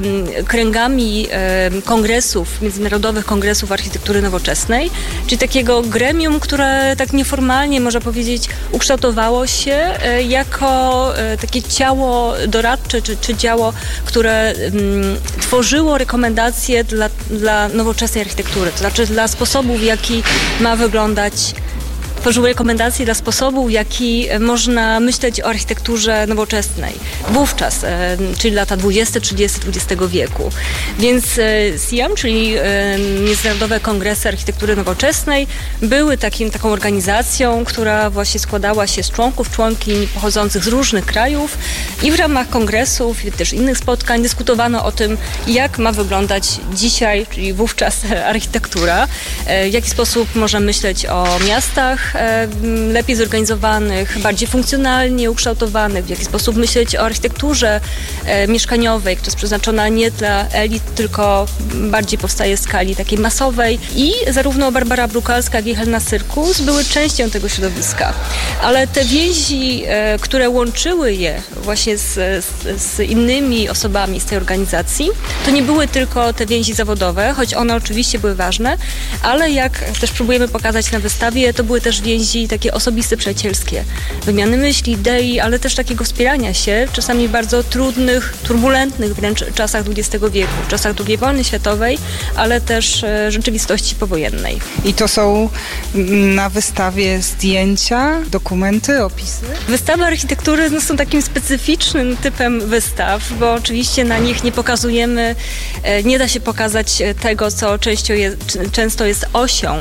S18: kręgami kongresów, międzynarodowych kongresów architektury nowoczesnej, czyli takiego gremium, które tak nieformalnie, można powiedzieć, ukształtowało się jako takie ciało doradcze, czy ciało, które tworzyło rekomendacje dla nowoczesnej architektury, to znaczy dla sposobu, w jaki ma wyglądać, tworzyły rekomendacje dla sposobu, w jaki można myśleć o architekturze nowoczesnej. Wówczas, czyli lata 20-30 XX wieku. Więc SIAM, czyli Międzynarodowe Kongresy Architektury Nowoczesnej, były taką organizacją, która właśnie składała się z członkiń pochodzących z różnych krajów i w ramach kongresów i też innych spotkań dyskutowano o tym, jak ma wyglądać dzisiaj, czyli wówczas architektura, w jaki sposób można myśleć o miastach lepiej zorganizowanych, bardziej funkcjonalnie ukształtowanych, w jaki sposób myśleć o architekturze mieszkaniowej, która jest przeznaczona nie dla elit, tylko bardziej powstaje w skali takiej masowej. I zarówno Barbara Brukalska, jak i Helena Syrkus były częścią tego środowiska. Ale te więzi, które łączyły je właśnie z innymi osobami z tej organizacji, to nie były tylko te więzi zawodowe, choć one oczywiście były ważne, ale jak też próbujemy pokazać na wystawie, to były też więzi takie osobiste, przyjacielskie. Wymiany myśli, idei, ale też takiego wspierania się w czasami bardzo trudnych, turbulentnych wręcz czasach XX wieku, w czasach II wojny światowej, ale też rzeczywistości powojennej.
S2: I to są na wystawie zdjęcia, dokumenty, opisy?
S18: Wystawy architektury są takim specyficznym typem wystaw, bo oczywiście na nich nie pokazujemy, nie da się pokazać tego, co często jest osią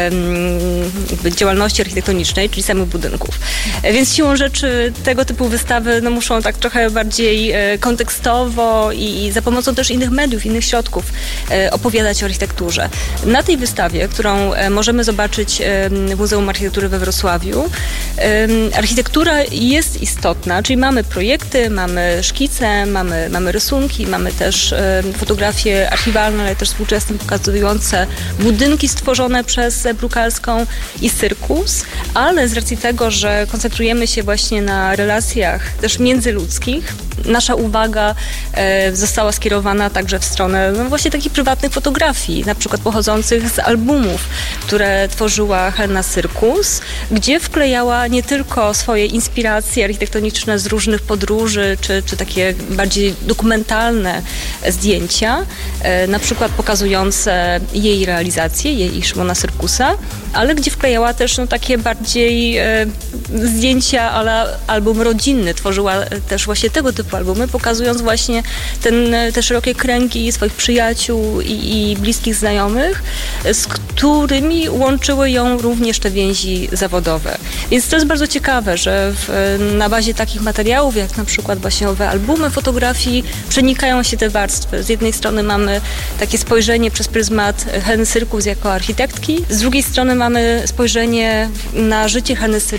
S18: działalności architektonicznej, czyli samych budynków. Więc siłą rzeczy tego typu wystawy muszą tak trochę bardziej kontekstowo i za pomocą też innych mediów, innych środków opowiadać o architekturze. Na tej wystawie, którą możemy zobaczyć w Muzeum Architektury we Wrocławiu, architektura jest istotna, czyli mamy projekty, mamy szkice, mamy rysunki, mamy też fotografie archiwalne, ale też współczesne, pokazujące budynki stworzone przez Brukalską i Syrkus, ale z racji tego, że koncentrujemy się właśnie na relacjach też międzyludzkich, nasza uwaga została skierowana także w stronę właśnie takich prywatnych fotografii, na przykład pochodzących z albumów, które tworzyła Helena Syrkus, gdzie wklejała nie tylko swoje inspiracje architektoniczne z różnych podróży, czy takie bardziej dokumentalne zdjęcia, na przykład pokazujące jej realizacje, jej i Szymona Syrkusa, ale gdzie wklejała też takie bardziej zdjęcia, ale album rodzinny. Tworzyła też właśnie tego typu albumy, pokazując właśnie te szerokie kręgi swoich przyjaciół i bliskich znajomych, z którymi łączyły ją również te więzi zawodowe. Więc to jest bardzo ciekawe, że na bazie takich materiałów, jak na przykład właśnie owe albumy fotografii, przenikają się te warstwy. Z jednej strony mamy takie spojrzenie przez pryzmat Heleny Syrkus jako architektki, z drugiej strony mamy spojrzenie na życie Heleny Syrkus przez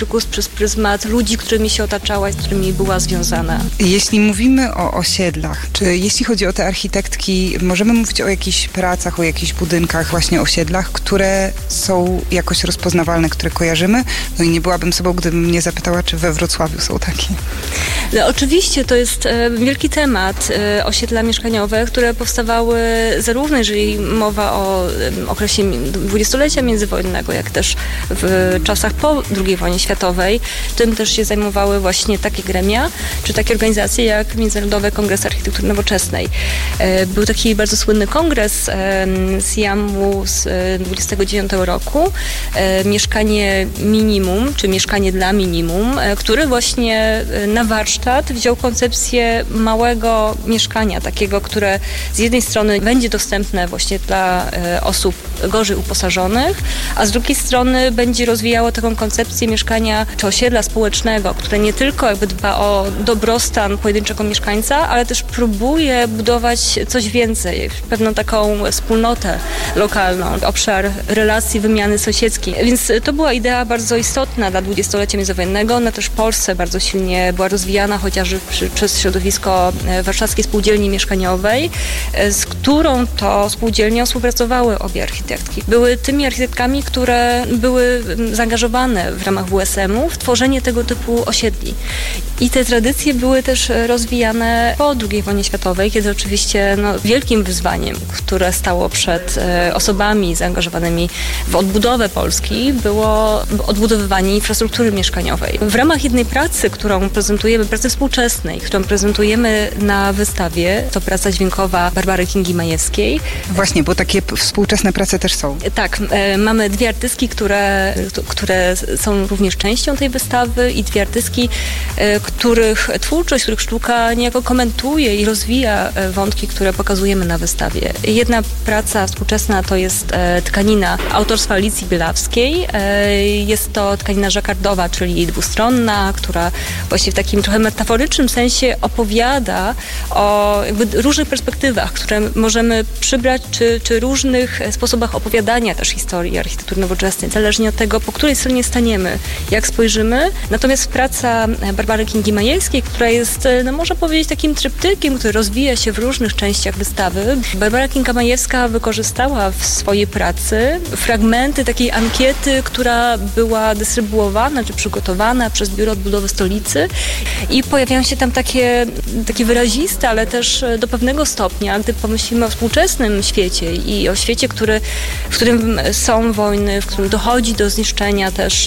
S18: przez pryzmat ludzi, którymi się otaczała i z którymi była związana.
S2: Jeśli mówimy o osiedlach, czy jeśli chodzi o te architektki, możemy mówić o jakichś pracach, o jakichś budynkach, właśnie osiedlach, które są jakoś rozpoznawalne, które kojarzymy? No i nie byłabym sobą, gdybym mnie zapytała, czy we Wrocławiu są takie.
S18: No, oczywiście to jest wielki temat, osiedla mieszkaniowe, które powstawały zarówno, jeżeli mowa o okresie dwudziestolecia międzywojennego, jak też w czasach po II wojnie światowej. Tym też się zajmowały właśnie takie gremia, czy takie organizacje jak Międzynarodowy Kongres Architektury Nowoczesnej. Był taki bardzo słynny kongres z Jammu z 29 roku, Mieszkanie Minimum, czy Mieszkanie dla Minimum, który właśnie na warsztat wziął koncepcję małego mieszkania, takiego, które z jednej strony będzie dostępne właśnie dla osób gorzej uposażonych, a z drugiej strony będzie rozwijało taką koncepcję mieszkania czy osiedla społecznego, które nie tylko jakby dba o dobrostan pojedynczego mieszkańca, ale też próbuje budować coś więcej, pewną taką wspólnotę lokalną, obszar relacji, wymiany sąsiedzkiej. Więc to była idea bardzo istotna dla dwudziestolecia międzywojennego. Ona też w Polsce bardzo silnie była rozwijana, chociażby przez środowisko Warszawskiej Spółdzielni Mieszkaniowej, z którą to spółdzielnią współpracowały obie architektki. Były tymi architektkami, które były zaangażowane w ramach WSM-u w tworzenie tego typu osiedli. I te tradycje były też rozwijane po II wojnie światowej, kiedy oczywiście wielkim wyzwaniem, które stało przed osobami zaangażowanymi w odbudowę Polski, było odbudowywanie infrastruktury mieszkaniowej. W ramach jednej pracy, którą prezentujemy, pracy współczesnej, którą prezentujemy na wystawie, to praca dźwiękowa Barbary Kingi Majewskiej.
S2: Właśnie, bo takie współczesne prace też są.
S18: Tak, mamy dwie artystki, które są również częścią tej wystawy i dwie artystki, których twórczość, których sztuka niejako komentuje i rozwija wątki, które pokazujemy na wystawie. Jedna praca współczesna to jest tkanina autorstwa Alicji Bielawskiej. Jest to tkanina żakardowa, czyli dwustronna, która właśnie w takim trochę metaforycznym sensie opowiada o jakby różnych perspektywach, które możemy przybrać, czy różnych sposobach opowiadania też historii architektury nowoczesnej, zależnie od tego, po której stronie staniemy, jak spojrzymy. Natomiast praca Barbary Kingi Majewskiej, która jest, można powiedzieć, takim tryptykiem, który rozwija się w różnych częściach wystawy. Barbara Kinga Majewska wykorzystała w swojej pracy fragmenty takiej ankiety, która była dystrybuowana, czy przygotowana przez Biuro Odbudowy Stolicy i pojawiają się tam takie wyraziste, ale też do pewnego stopnia, gdy pomyślimy o współczesnym świecie i o świecie, w którym są wojny, w którym dochodzi do zniszczenia też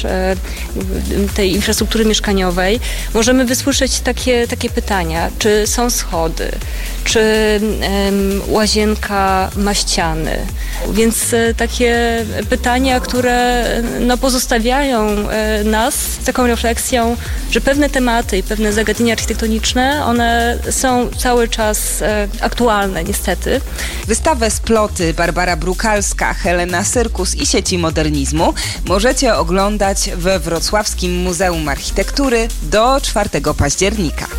S18: tej infrastruktury mieszkaniowej, możemy wysłyszeć takie pytania, czy są schody, czy łazienka ma ściany. Więc takie pytania, które pozostawiają nas z taką refleksją, że pewne tematy i pewne zagadnienia architektoniczne, one są cały czas aktualne, niestety.
S7: Wystawę Sploty Barbara Brukalska, Helena Syrkus i sieci modernizmu możecie oglądać we Wrocławskim Muzeum Architektury do 4 października.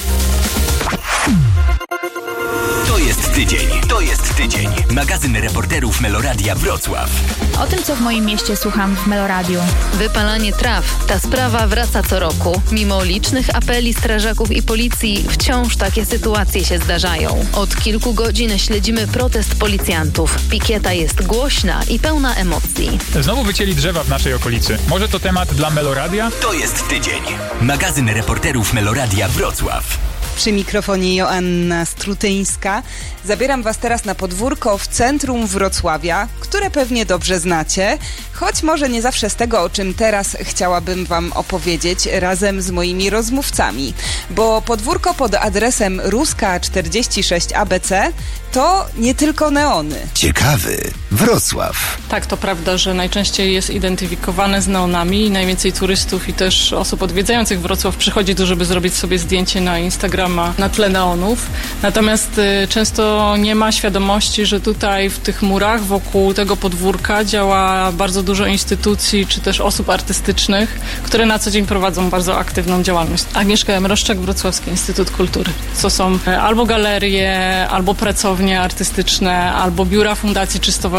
S8: To jest tydzień. Magazyn reporterów Meloradia Wrocław.
S16: O tym, co w moim mieście słucham w Meloradiu.
S19: Wypalanie traw. Ta sprawa wraca co roku. Mimo licznych apeli strażaków i policji, wciąż takie sytuacje się zdarzają. Od kilku godzin śledzimy protest policjantów. Pikieta jest głośna i pełna emocji.
S20: Znowu wycięli drzewa w naszej okolicy. Może to temat dla Meloradia?
S8: To jest tydzień. Magazyn reporterów Meloradia Wrocław.
S7: Przy mikrofonie Joanna Strutyńska. Zabieram Was teraz na podwórko w centrum Wrocławia, które pewnie dobrze znacie, choć może nie zawsze z tego, o czym teraz chciałabym Wam opowiedzieć razem z moimi rozmówcami. Bo podwórko pod adresem Ruska 46 ABC to nie tylko neony.
S5: Ciekawy Wrocław.
S21: Tak, to prawda, że najczęściej jest identyfikowane z neonami i najwięcej turystów i też osób odwiedzających Wrocław przychodzi tu, żeby zrobić sobie zdjęcie na Instagrama na tle neonów. Natomiast często nie ma świadomości, że tutaj w tych murach wokół tego podwórka działa bardzo dużo instytucji czy też osób artystycznych, które na co dzień prowadzą bardzo aktywną działalność. Agnieszka Jamroszczak, Wrocławski Instytut Kultury. To są albo galerie, albo pracownie artystyczne, albo biura fundacji czy stowarzyszeń,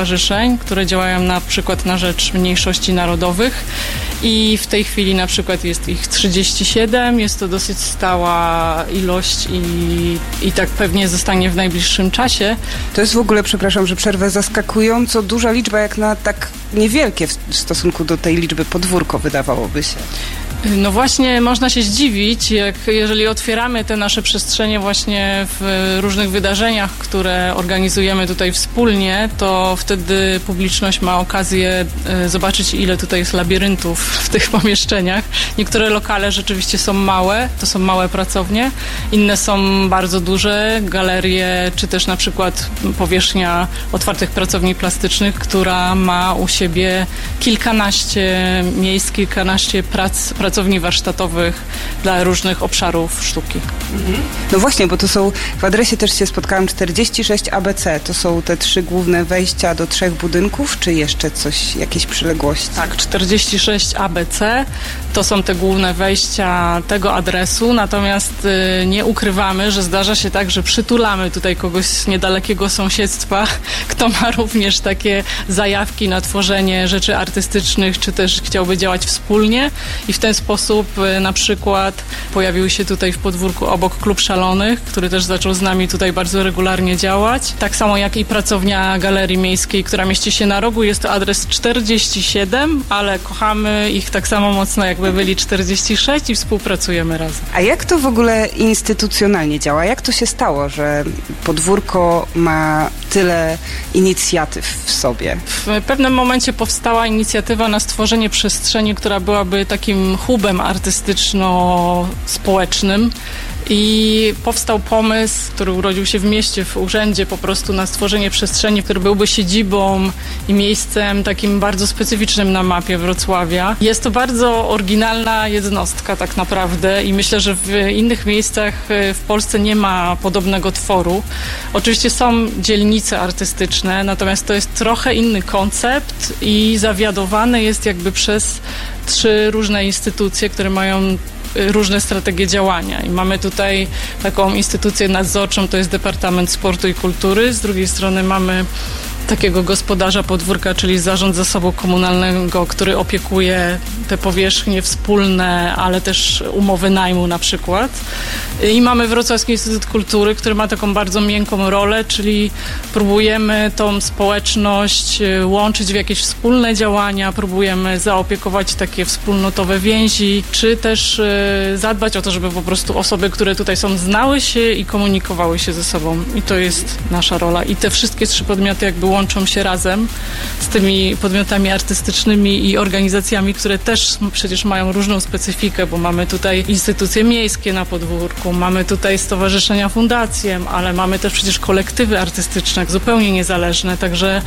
S21: stowarzyszeń, które działają na przykład na rzecz mniejszości narodowych i w tej chwili na przykład jest ich 37, jest to dosyć stała ilość i tak pewnie zostanie w najbliższym czasie.
S2: To jest w ogóle, przepraszam, że przerwę, zaskakująco duża liczba jak na tak niewielkie w stosunku do tej liczby podwórko, wydawałoby się.
S21: No właśnie, można się zdziwić, jeżeli otwieramy te nasze przestrzenie właśnie w różnych wydarzeniach, które organizujemy tutaj wspólnie, to wtedy publiczność ma okazję zobaczyć, ile tutaj jest labiryntów w tych pomieszczeniach. Niektóre lokale rzeczywiście są małe, to są małe pracownie, inne są bardzo duże, galerie, czy też na przykład powierzchnia otwartych pracowni plastycznych, która ma u siebie kilkanaście miejsc, kilkanaście pracowni warsztatowych dla różnych obszarów sztuki.
S2: No właśnie, bo to są, w adresie też się spotkałam, 46 ABC. To są te 3 główne wejścia do 3 budynków, czy jeszcze coś, jakieś przyległości?
S21: Tak, 46 ABC to są te główne wejścia tego adresu, natomiast nie ukrywamy, że zdarza się tak, że przytulamy tutaj kogoś z niedalekiego sąsiedztwa, kto ma również takie zajawki na tworzenie rzeczy artystycznych, czy też chciałby działać wspólnie i w ten sposób na przykład pojawił się tutaj w podwórku obok Klub Szalonych, który też zaczął z nami tutaj bardzo regularnie działać. Tak samo jak i pracownia Galerii Miejskiej, która mieści się na rogu. Jest to adres 47, ale kochamy ich tak samo mocno, jakby byli 46 i współpracujemy razem.
S2: A jak to w ogóle instytucjonalnie działa? Jak to się stało, że podwórko ma tyle inicjatyw w sobie?
S21: W pewnym momencie powstała inicjatywa na stworzenie przestrzeni, która byłaby takim hubem artystyczno-społecznym. I powstał pomysł, który urodził się w mieście, w urzędzie, po prostu na stworzenie przestrzeni, który byłby siedzibą i miejscem takim bardzo specyficznym na mapie Wrocławia. Jest to bardzo oryginalna jednostka tak naprawdę i myślę, że w innych miejscach w Polsce nie ma podobnego tworu. Oczywiście są dzielnice artystyczne, natomiast to jest trochę inny koncept i zawiadowany jest jakby przez 3 różne instytucje, które mają różne strategie działania i mamy tutaj taką instytucję nadzorczą, to jest Departament Sportu i Kultury, z drugiej strony mamy takiego gospodarza podwórka, czyli Zarząd Zasobu Komunalnego, który opiekuje te powierzchnie wspólne, ale też umowy najmu na przykład. I mamy Wrocławski Instytut Kultury, który ma taką bardzo miękką rolę, czyli próbujemy tą społeczność łączyć w jakieś wspólne działania, próbujemy zaopiekować takie wspólnotowe więzi, czy też zadbać o to, żeby po prostu osoby, które tutaj są, znały się i komunikowały się ze sobą. I to jest nasza rola. I te wszystkie 3 podmioty jakby łączą się razem z tymi podmiotami artystycznymi i organizacjami, które też przecież mają różną specyfikę, bo mamy tutaj instytucje miejskie na podwórku, mamy tutaj stowarzyszenia, fundacje, ale mamy też przecież kolektywy artystyczne, zupełnie niezależne, także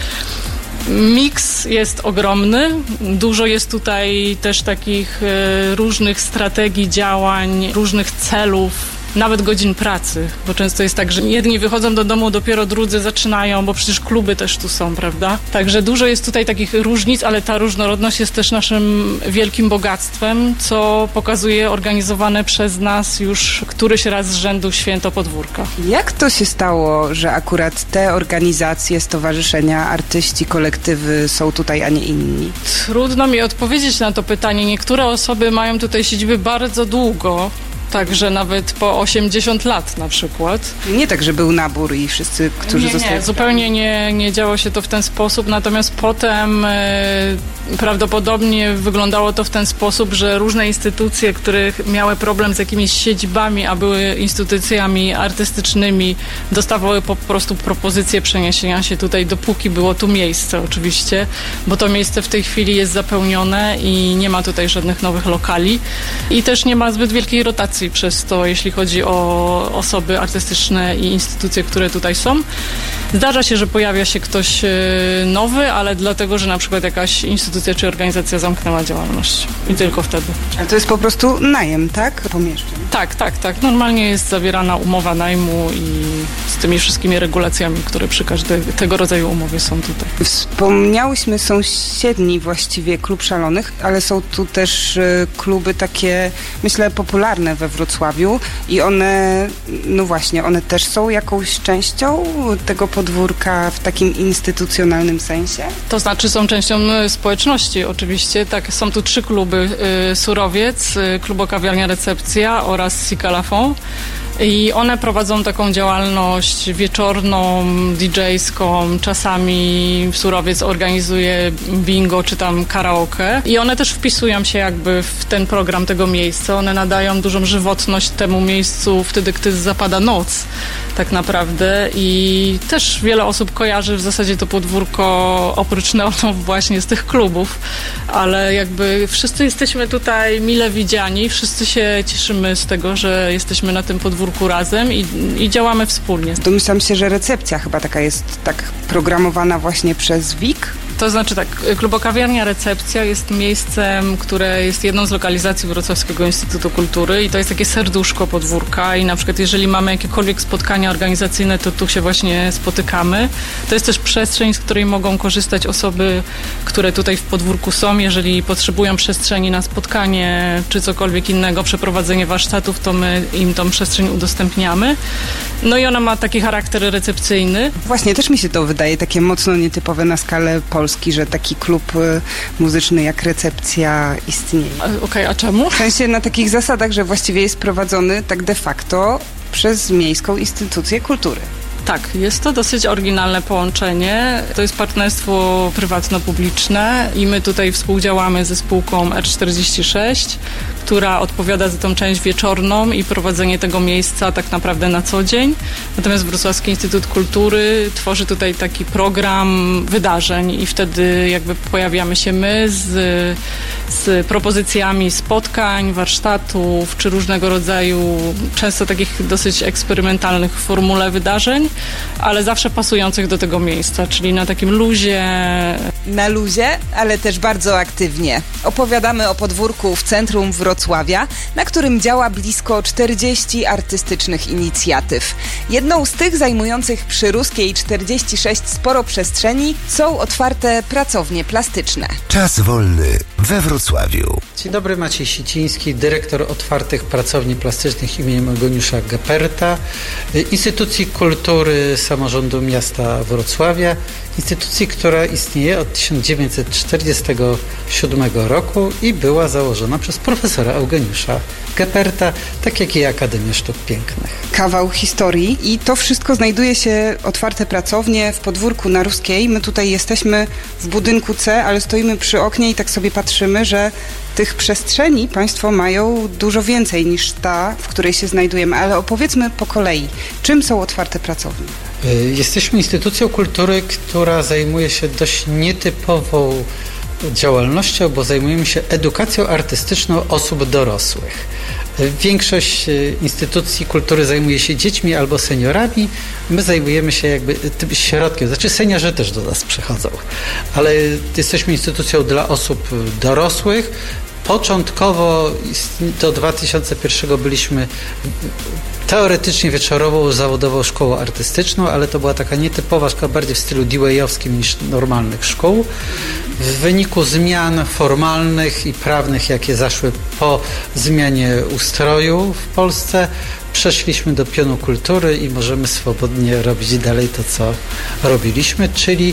S21: miks jest ogromny, dużo jest tutaj też takich różnych strategii działań, różnych celów, nawet godzin pracy, bo często jest tak, że jedni wychodzą do domu, dopiero drudzy zaczynają, bo przecież kluby też tu są, prawda? Także dużo jest tutaj takich różnic, ale ta różnorodność jest też naszym wielkim bogactwem, co pokazuje organizowane przez nas już któryś raz z rzędu Święto Podwórka.
S2: Jak to się stało, że akurat te organizacje, stowarzyszenia, artyści, kolektywy są tutaj, a nie inni?
S21: Trudno mi odpowiedzieć na to pytanie. Niektóre osoby mają tutaj siedziby bardzo długo, także nawet po 80 lat na przykład.
S2: Nie tak, że był nabór i wszyscy, którzy zostali...
S21: Nie, zupełnie nie działo się to w ten sposób, natomiast potem prawdopodobnie wyglądało to w ten sposób, że różne instytucje, które miały problem z jakimiś siedzibami, a były instytucjami artystycznymi, dostawały po prostu propozycję przeniesienia się tutaj, dopóki było tu miejsce oczywiście, bo to miejsce w tej chwili jest zapełnione i nie ma tutaj żadnych nowych lokali i też nie ma zbyt wielkiej rotacji przez to, jeśli chodzi o osoby artystyczne i instytucje, które tutaj są. Zdarza się, że pojawia się ktoś nowy, ale dlatego, że na przykład jakaś instytucja czy organizacja zamknęła działalność i tylko wtedy.
S2: Ale to jest po prostu najem, tak? Pomieszczeń?
S21: Tak. Normalnie jest zawierana umowa najmu i z tymi wszystkimi regulacjami, które przy każdej tego rodzaju umowie są tutaj.
S2: Wspomniałyśmy sąsiedni właściwie Klub Szalonych, ale są tu też kluby takie, myślę, popularne we we Wrocławiu i one też są jakąś częścią tego podwórka w takim instytucjonalnym sensie?
S21: To znaczy są częścią społeczności oczywiście. Tak, są tu 3 kluby. Surowiec, Klubokawiarnia Recepcja oraz Sikalafon. I one prowadzą taką działalność wieczorną, DJ-ską, czasami Surowiec organizuje bingo czy tam karaoke i one też wpisują się jakby w ten program tego miejsca. One nadają dużą żywotność temu miejscu wtedy, gdy zapada noc tak naprawdę i też wiele osób kojarzy w zasadzie to podwórko oprócz neonów właśnie z tych klubów, ale jakby wszyscy jesteśmy tutaj mile widziani, wszyscy się cieszymy z tego, że jesteśmy na tym podwórku razem i działamy wspólnie.
S2: Domyślam się, że recepcja chyba taka jest tak programowana właśnie przez WIK.
S21: To znaczy tak, Klubokawiarnia Recepcja jest miejscem, które jest jedną z lokalizacji Wrocławskiego Instytutu Kultury i to jest takie serduszko podwórka i na przykład jeżeli mamy jakiekolwiek spotkania organizacyjne, to tu się właśnie spotykamy. To jest też przestrzeń, z której mogą korzystać osoby, które tutaj w podwórku są. Jeżeli potrzebują przestrzeni na spotkanie czy cokolwiek innego, przeprowadzenie warsztatów, to my im tą przestrzeń udostępniamy. No i ona ma taki charakter recepcyjny.
S2: Właśnie, też mi się to wydaje takie mocno nietypowe na skalę Polski, że taki klub muzyczny jak Recepcja istnieje.
S21: Okej, a czemu?
S2: W sensie na takich zasadach, że właściwie jest prowadzony tak de facto przez Miejską Instytucję Kultury.
S21: Tak, jest to dosyć oryginalne połączenie. To jest partnerstwo prywatno-publiczne i my tutaj współdziałamy ze spółką R46, która odpowiada za tą część wieczorną i prowadzenie tego miejsca tak naprawdę na co dzień. Natomiast Wrocławski Instytut Kultury tworzy tutaj taki program wydarzeń i wtedy jakby pojawiamy się my z propozycjami spotkań, warsztatów czy różnego rodzaju, często takich dosyć eksperymentalnych w formule wydarzeń, ale zawsze pasujących do tego miejsca, czyli na takim luzie.
S7: Na luzie, ale też bardzo aktywnie. Opowiadamy o podwórku w centrum Wrocławia, na którym działa blisko 40 artystycznych inicjatyw. Jedną z tych zajmujących przy Ruskiej 46 sporo przestrzeni są otwarte pracownie plastyczne.
S5: Czas wolny we Wrocławiu.
S3: Dzień dobry, Maciej Siciński, dyrektor Otwartych Pracowni Plastycznych imieniem Eugeniusza Geperta, Instytucji Kultury Samorządu Miasta Wrocławia, instytucji, która istnieje od 1947 roku i była założona przez profesora Eugeniusza Geperta, tak jak i Akademia Sztuk Pięknych.
S2: Kawał historii i to wszystko znajduje się, otwarte pracownie, w podwórku na Ruskiej. My tutaj jesteśmy w budynku C, ale stoimy przy oknie i tak sobie patrzymy, że tych przestrzeni Państwo mają dużo więcej niż ta, w której się znajdujemy, ale opowiedzmy po kolei, czym są otwarte pracownie?
S3: Jesteśmy instytucją kultury, która zajmuje się dość nietypową działalnością, bo zajmujemy się edukacją artystyczną osób dorosłych. Większość instytucji kultury zajmuje się dziećmi albo seniorami. My zajmujemy się jakby tym środkiem. Znaczy seniorzy też do nas przychodzą, ale jesteśmy instytucją dla osób dorosłych. Początkowo do 2001 byliśmy teoretycznie wieczorową, zawodową szkołą artystyczną, ale to była taka nietypowa szkoła, bardziej w stylu DY-owskim niż normalnych szkół. W wyniku zmian formalnych i prawnych, jakie zaszły po zmianie ustroju w Polsce, przeszliśmy do pionu kultury i możemy swobodnie robić dalej to, co robiliśmy, czyli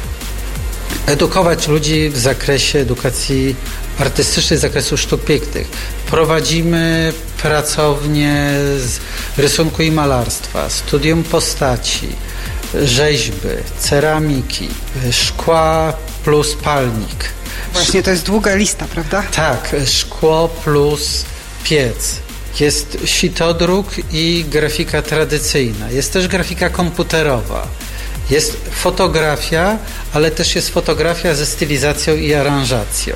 S3: edukować ludzi w zakresie edukacji artystycznej, z zakresu sztuk pięknych. Prowadzimy pracownie z rysunku i malarstwa, studium postaci, rzeźby, ceramiki, szkła plus palnik.
S2: Właśnie to jest długa lista, prawda?
S3: Tak, szkło plus piec. Jest sitodruk i grafika tradycyjna. Jest też grafika komputerowa. Jest fotografia, ale też jest fotografia ze stylizacją i aranżacją.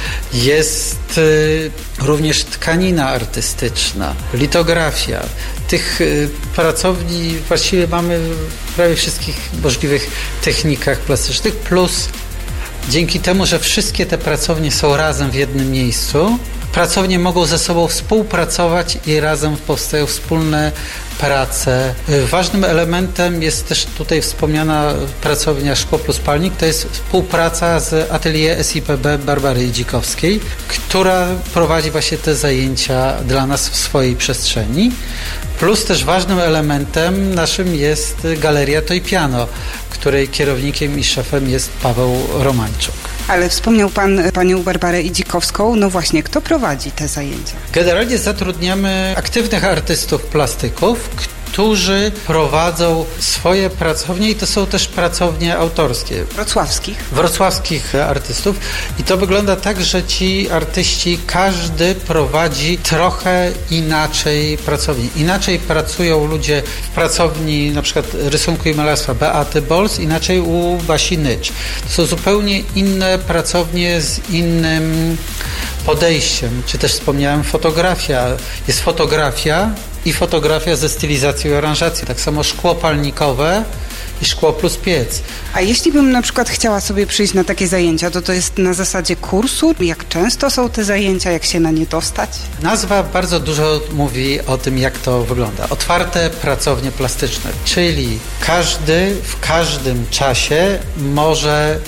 S3: Jest również tkanina artystyczna, litografia. Tych pracowni właściwie mamy w prawie wszystkich możliwych technikach plastycznych, plus dzięki temu, że wszystkie te pracownie są razem w jednym miejscu, pracownie mogą ze sobą współpracować i razem powstają wspólne prace. Ważnym elementem jest też tutaj wspomniana pracownia Szkło Plus Palnik. To jest współpraca z atelier SIPB Barbary Idzikowskiej, która prowadzi właśnie te zajęcia dla nas w swojej przestrzeni. Plus też ważnym elementem naszym jest Galeria Toy Piano, której kierownikiem i szefem jest Paweł Romańczuk.
S2: Ale wspomniał Pan panią Barbarę Idzikowską. No właśnie, kto prowadzi te zajęcia?
S3: Generalnie zatrudniamy aktywnych artystów plastyków, którzy prowadzą swoje pracownie i to są też pracownie autorskie. Wrocławskich artystów. I to wygląda tak, że ci artyści, każdy prowadzi trochę inaczej pracownię. Inaczej pracują ludzie w pracowni na przykład rysunku i malarstwa Beaty Bols, inaczej u Basi Nycz. To są zupełnie inne pracownie z innym podejściem. Czy też wspomniałem fotografia. Jest fotografia i fotografia ze stylizacją i aranżacją. Tak samo szkło palnikowe i szkło plus piec.
S2: A jeśli bym na przykład chciała sobie przyjść na takie zajęcia, to jest na zasadzie kursu? Jak często są te zajęcia? Jak się na nie dostać?
S3: Nazwa bardzo dużo mówi o tym, jak to wygląda. Otwarte pracownie plastyczne, czyli każdy w każdym czasie może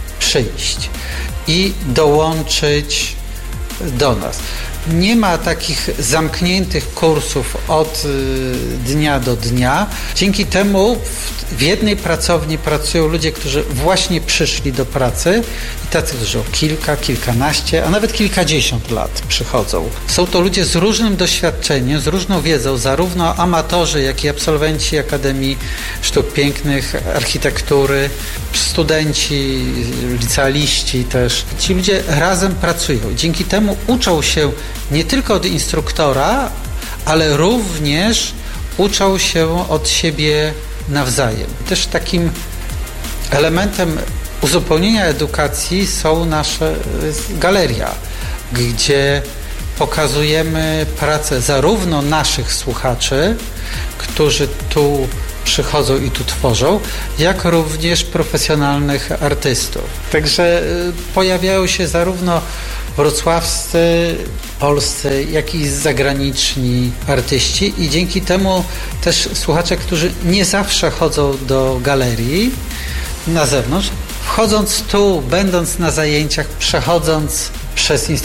S3: przyjść i dołączyć do nas. Nie ma takich zamkniętych kursów od dnia do dnia. Dzięki temu w jednej pracowni pracują ludzie, którzy właśnie przyszli do pracy i tacy, którzy o kilkanaście, a nawet kilkadziesiąt lat przychodzą. Są to ludzie z różnym doświadczeniem, z różną wiedzą, zarówno amatorzy, jak i absolwenci Akademii Sztuk Pięknych, architektury, studenci, licealiści też. Ci ludzie razem pracują. Dzięki temu uczą się nie tylko od instruktora, ale również uczą się od siebie nawzajem. Też takim elementem uzupełnienia edukacji są nasze galeria, gdzie pokazujemy pracę zarówno naszych słuchaczy, którzy tu przychodzą i tu tworzą, jak również profesjonalnych artystów. Także pojawiają się zarówno wrocławscy, polscy, jak i zagraniczni artyści i dzięki temu też słuchacze, którzy nie zawsze chodzą do galerii na zewnątrz, wchodząc tu, będąc na zajęciach, przechodząc przez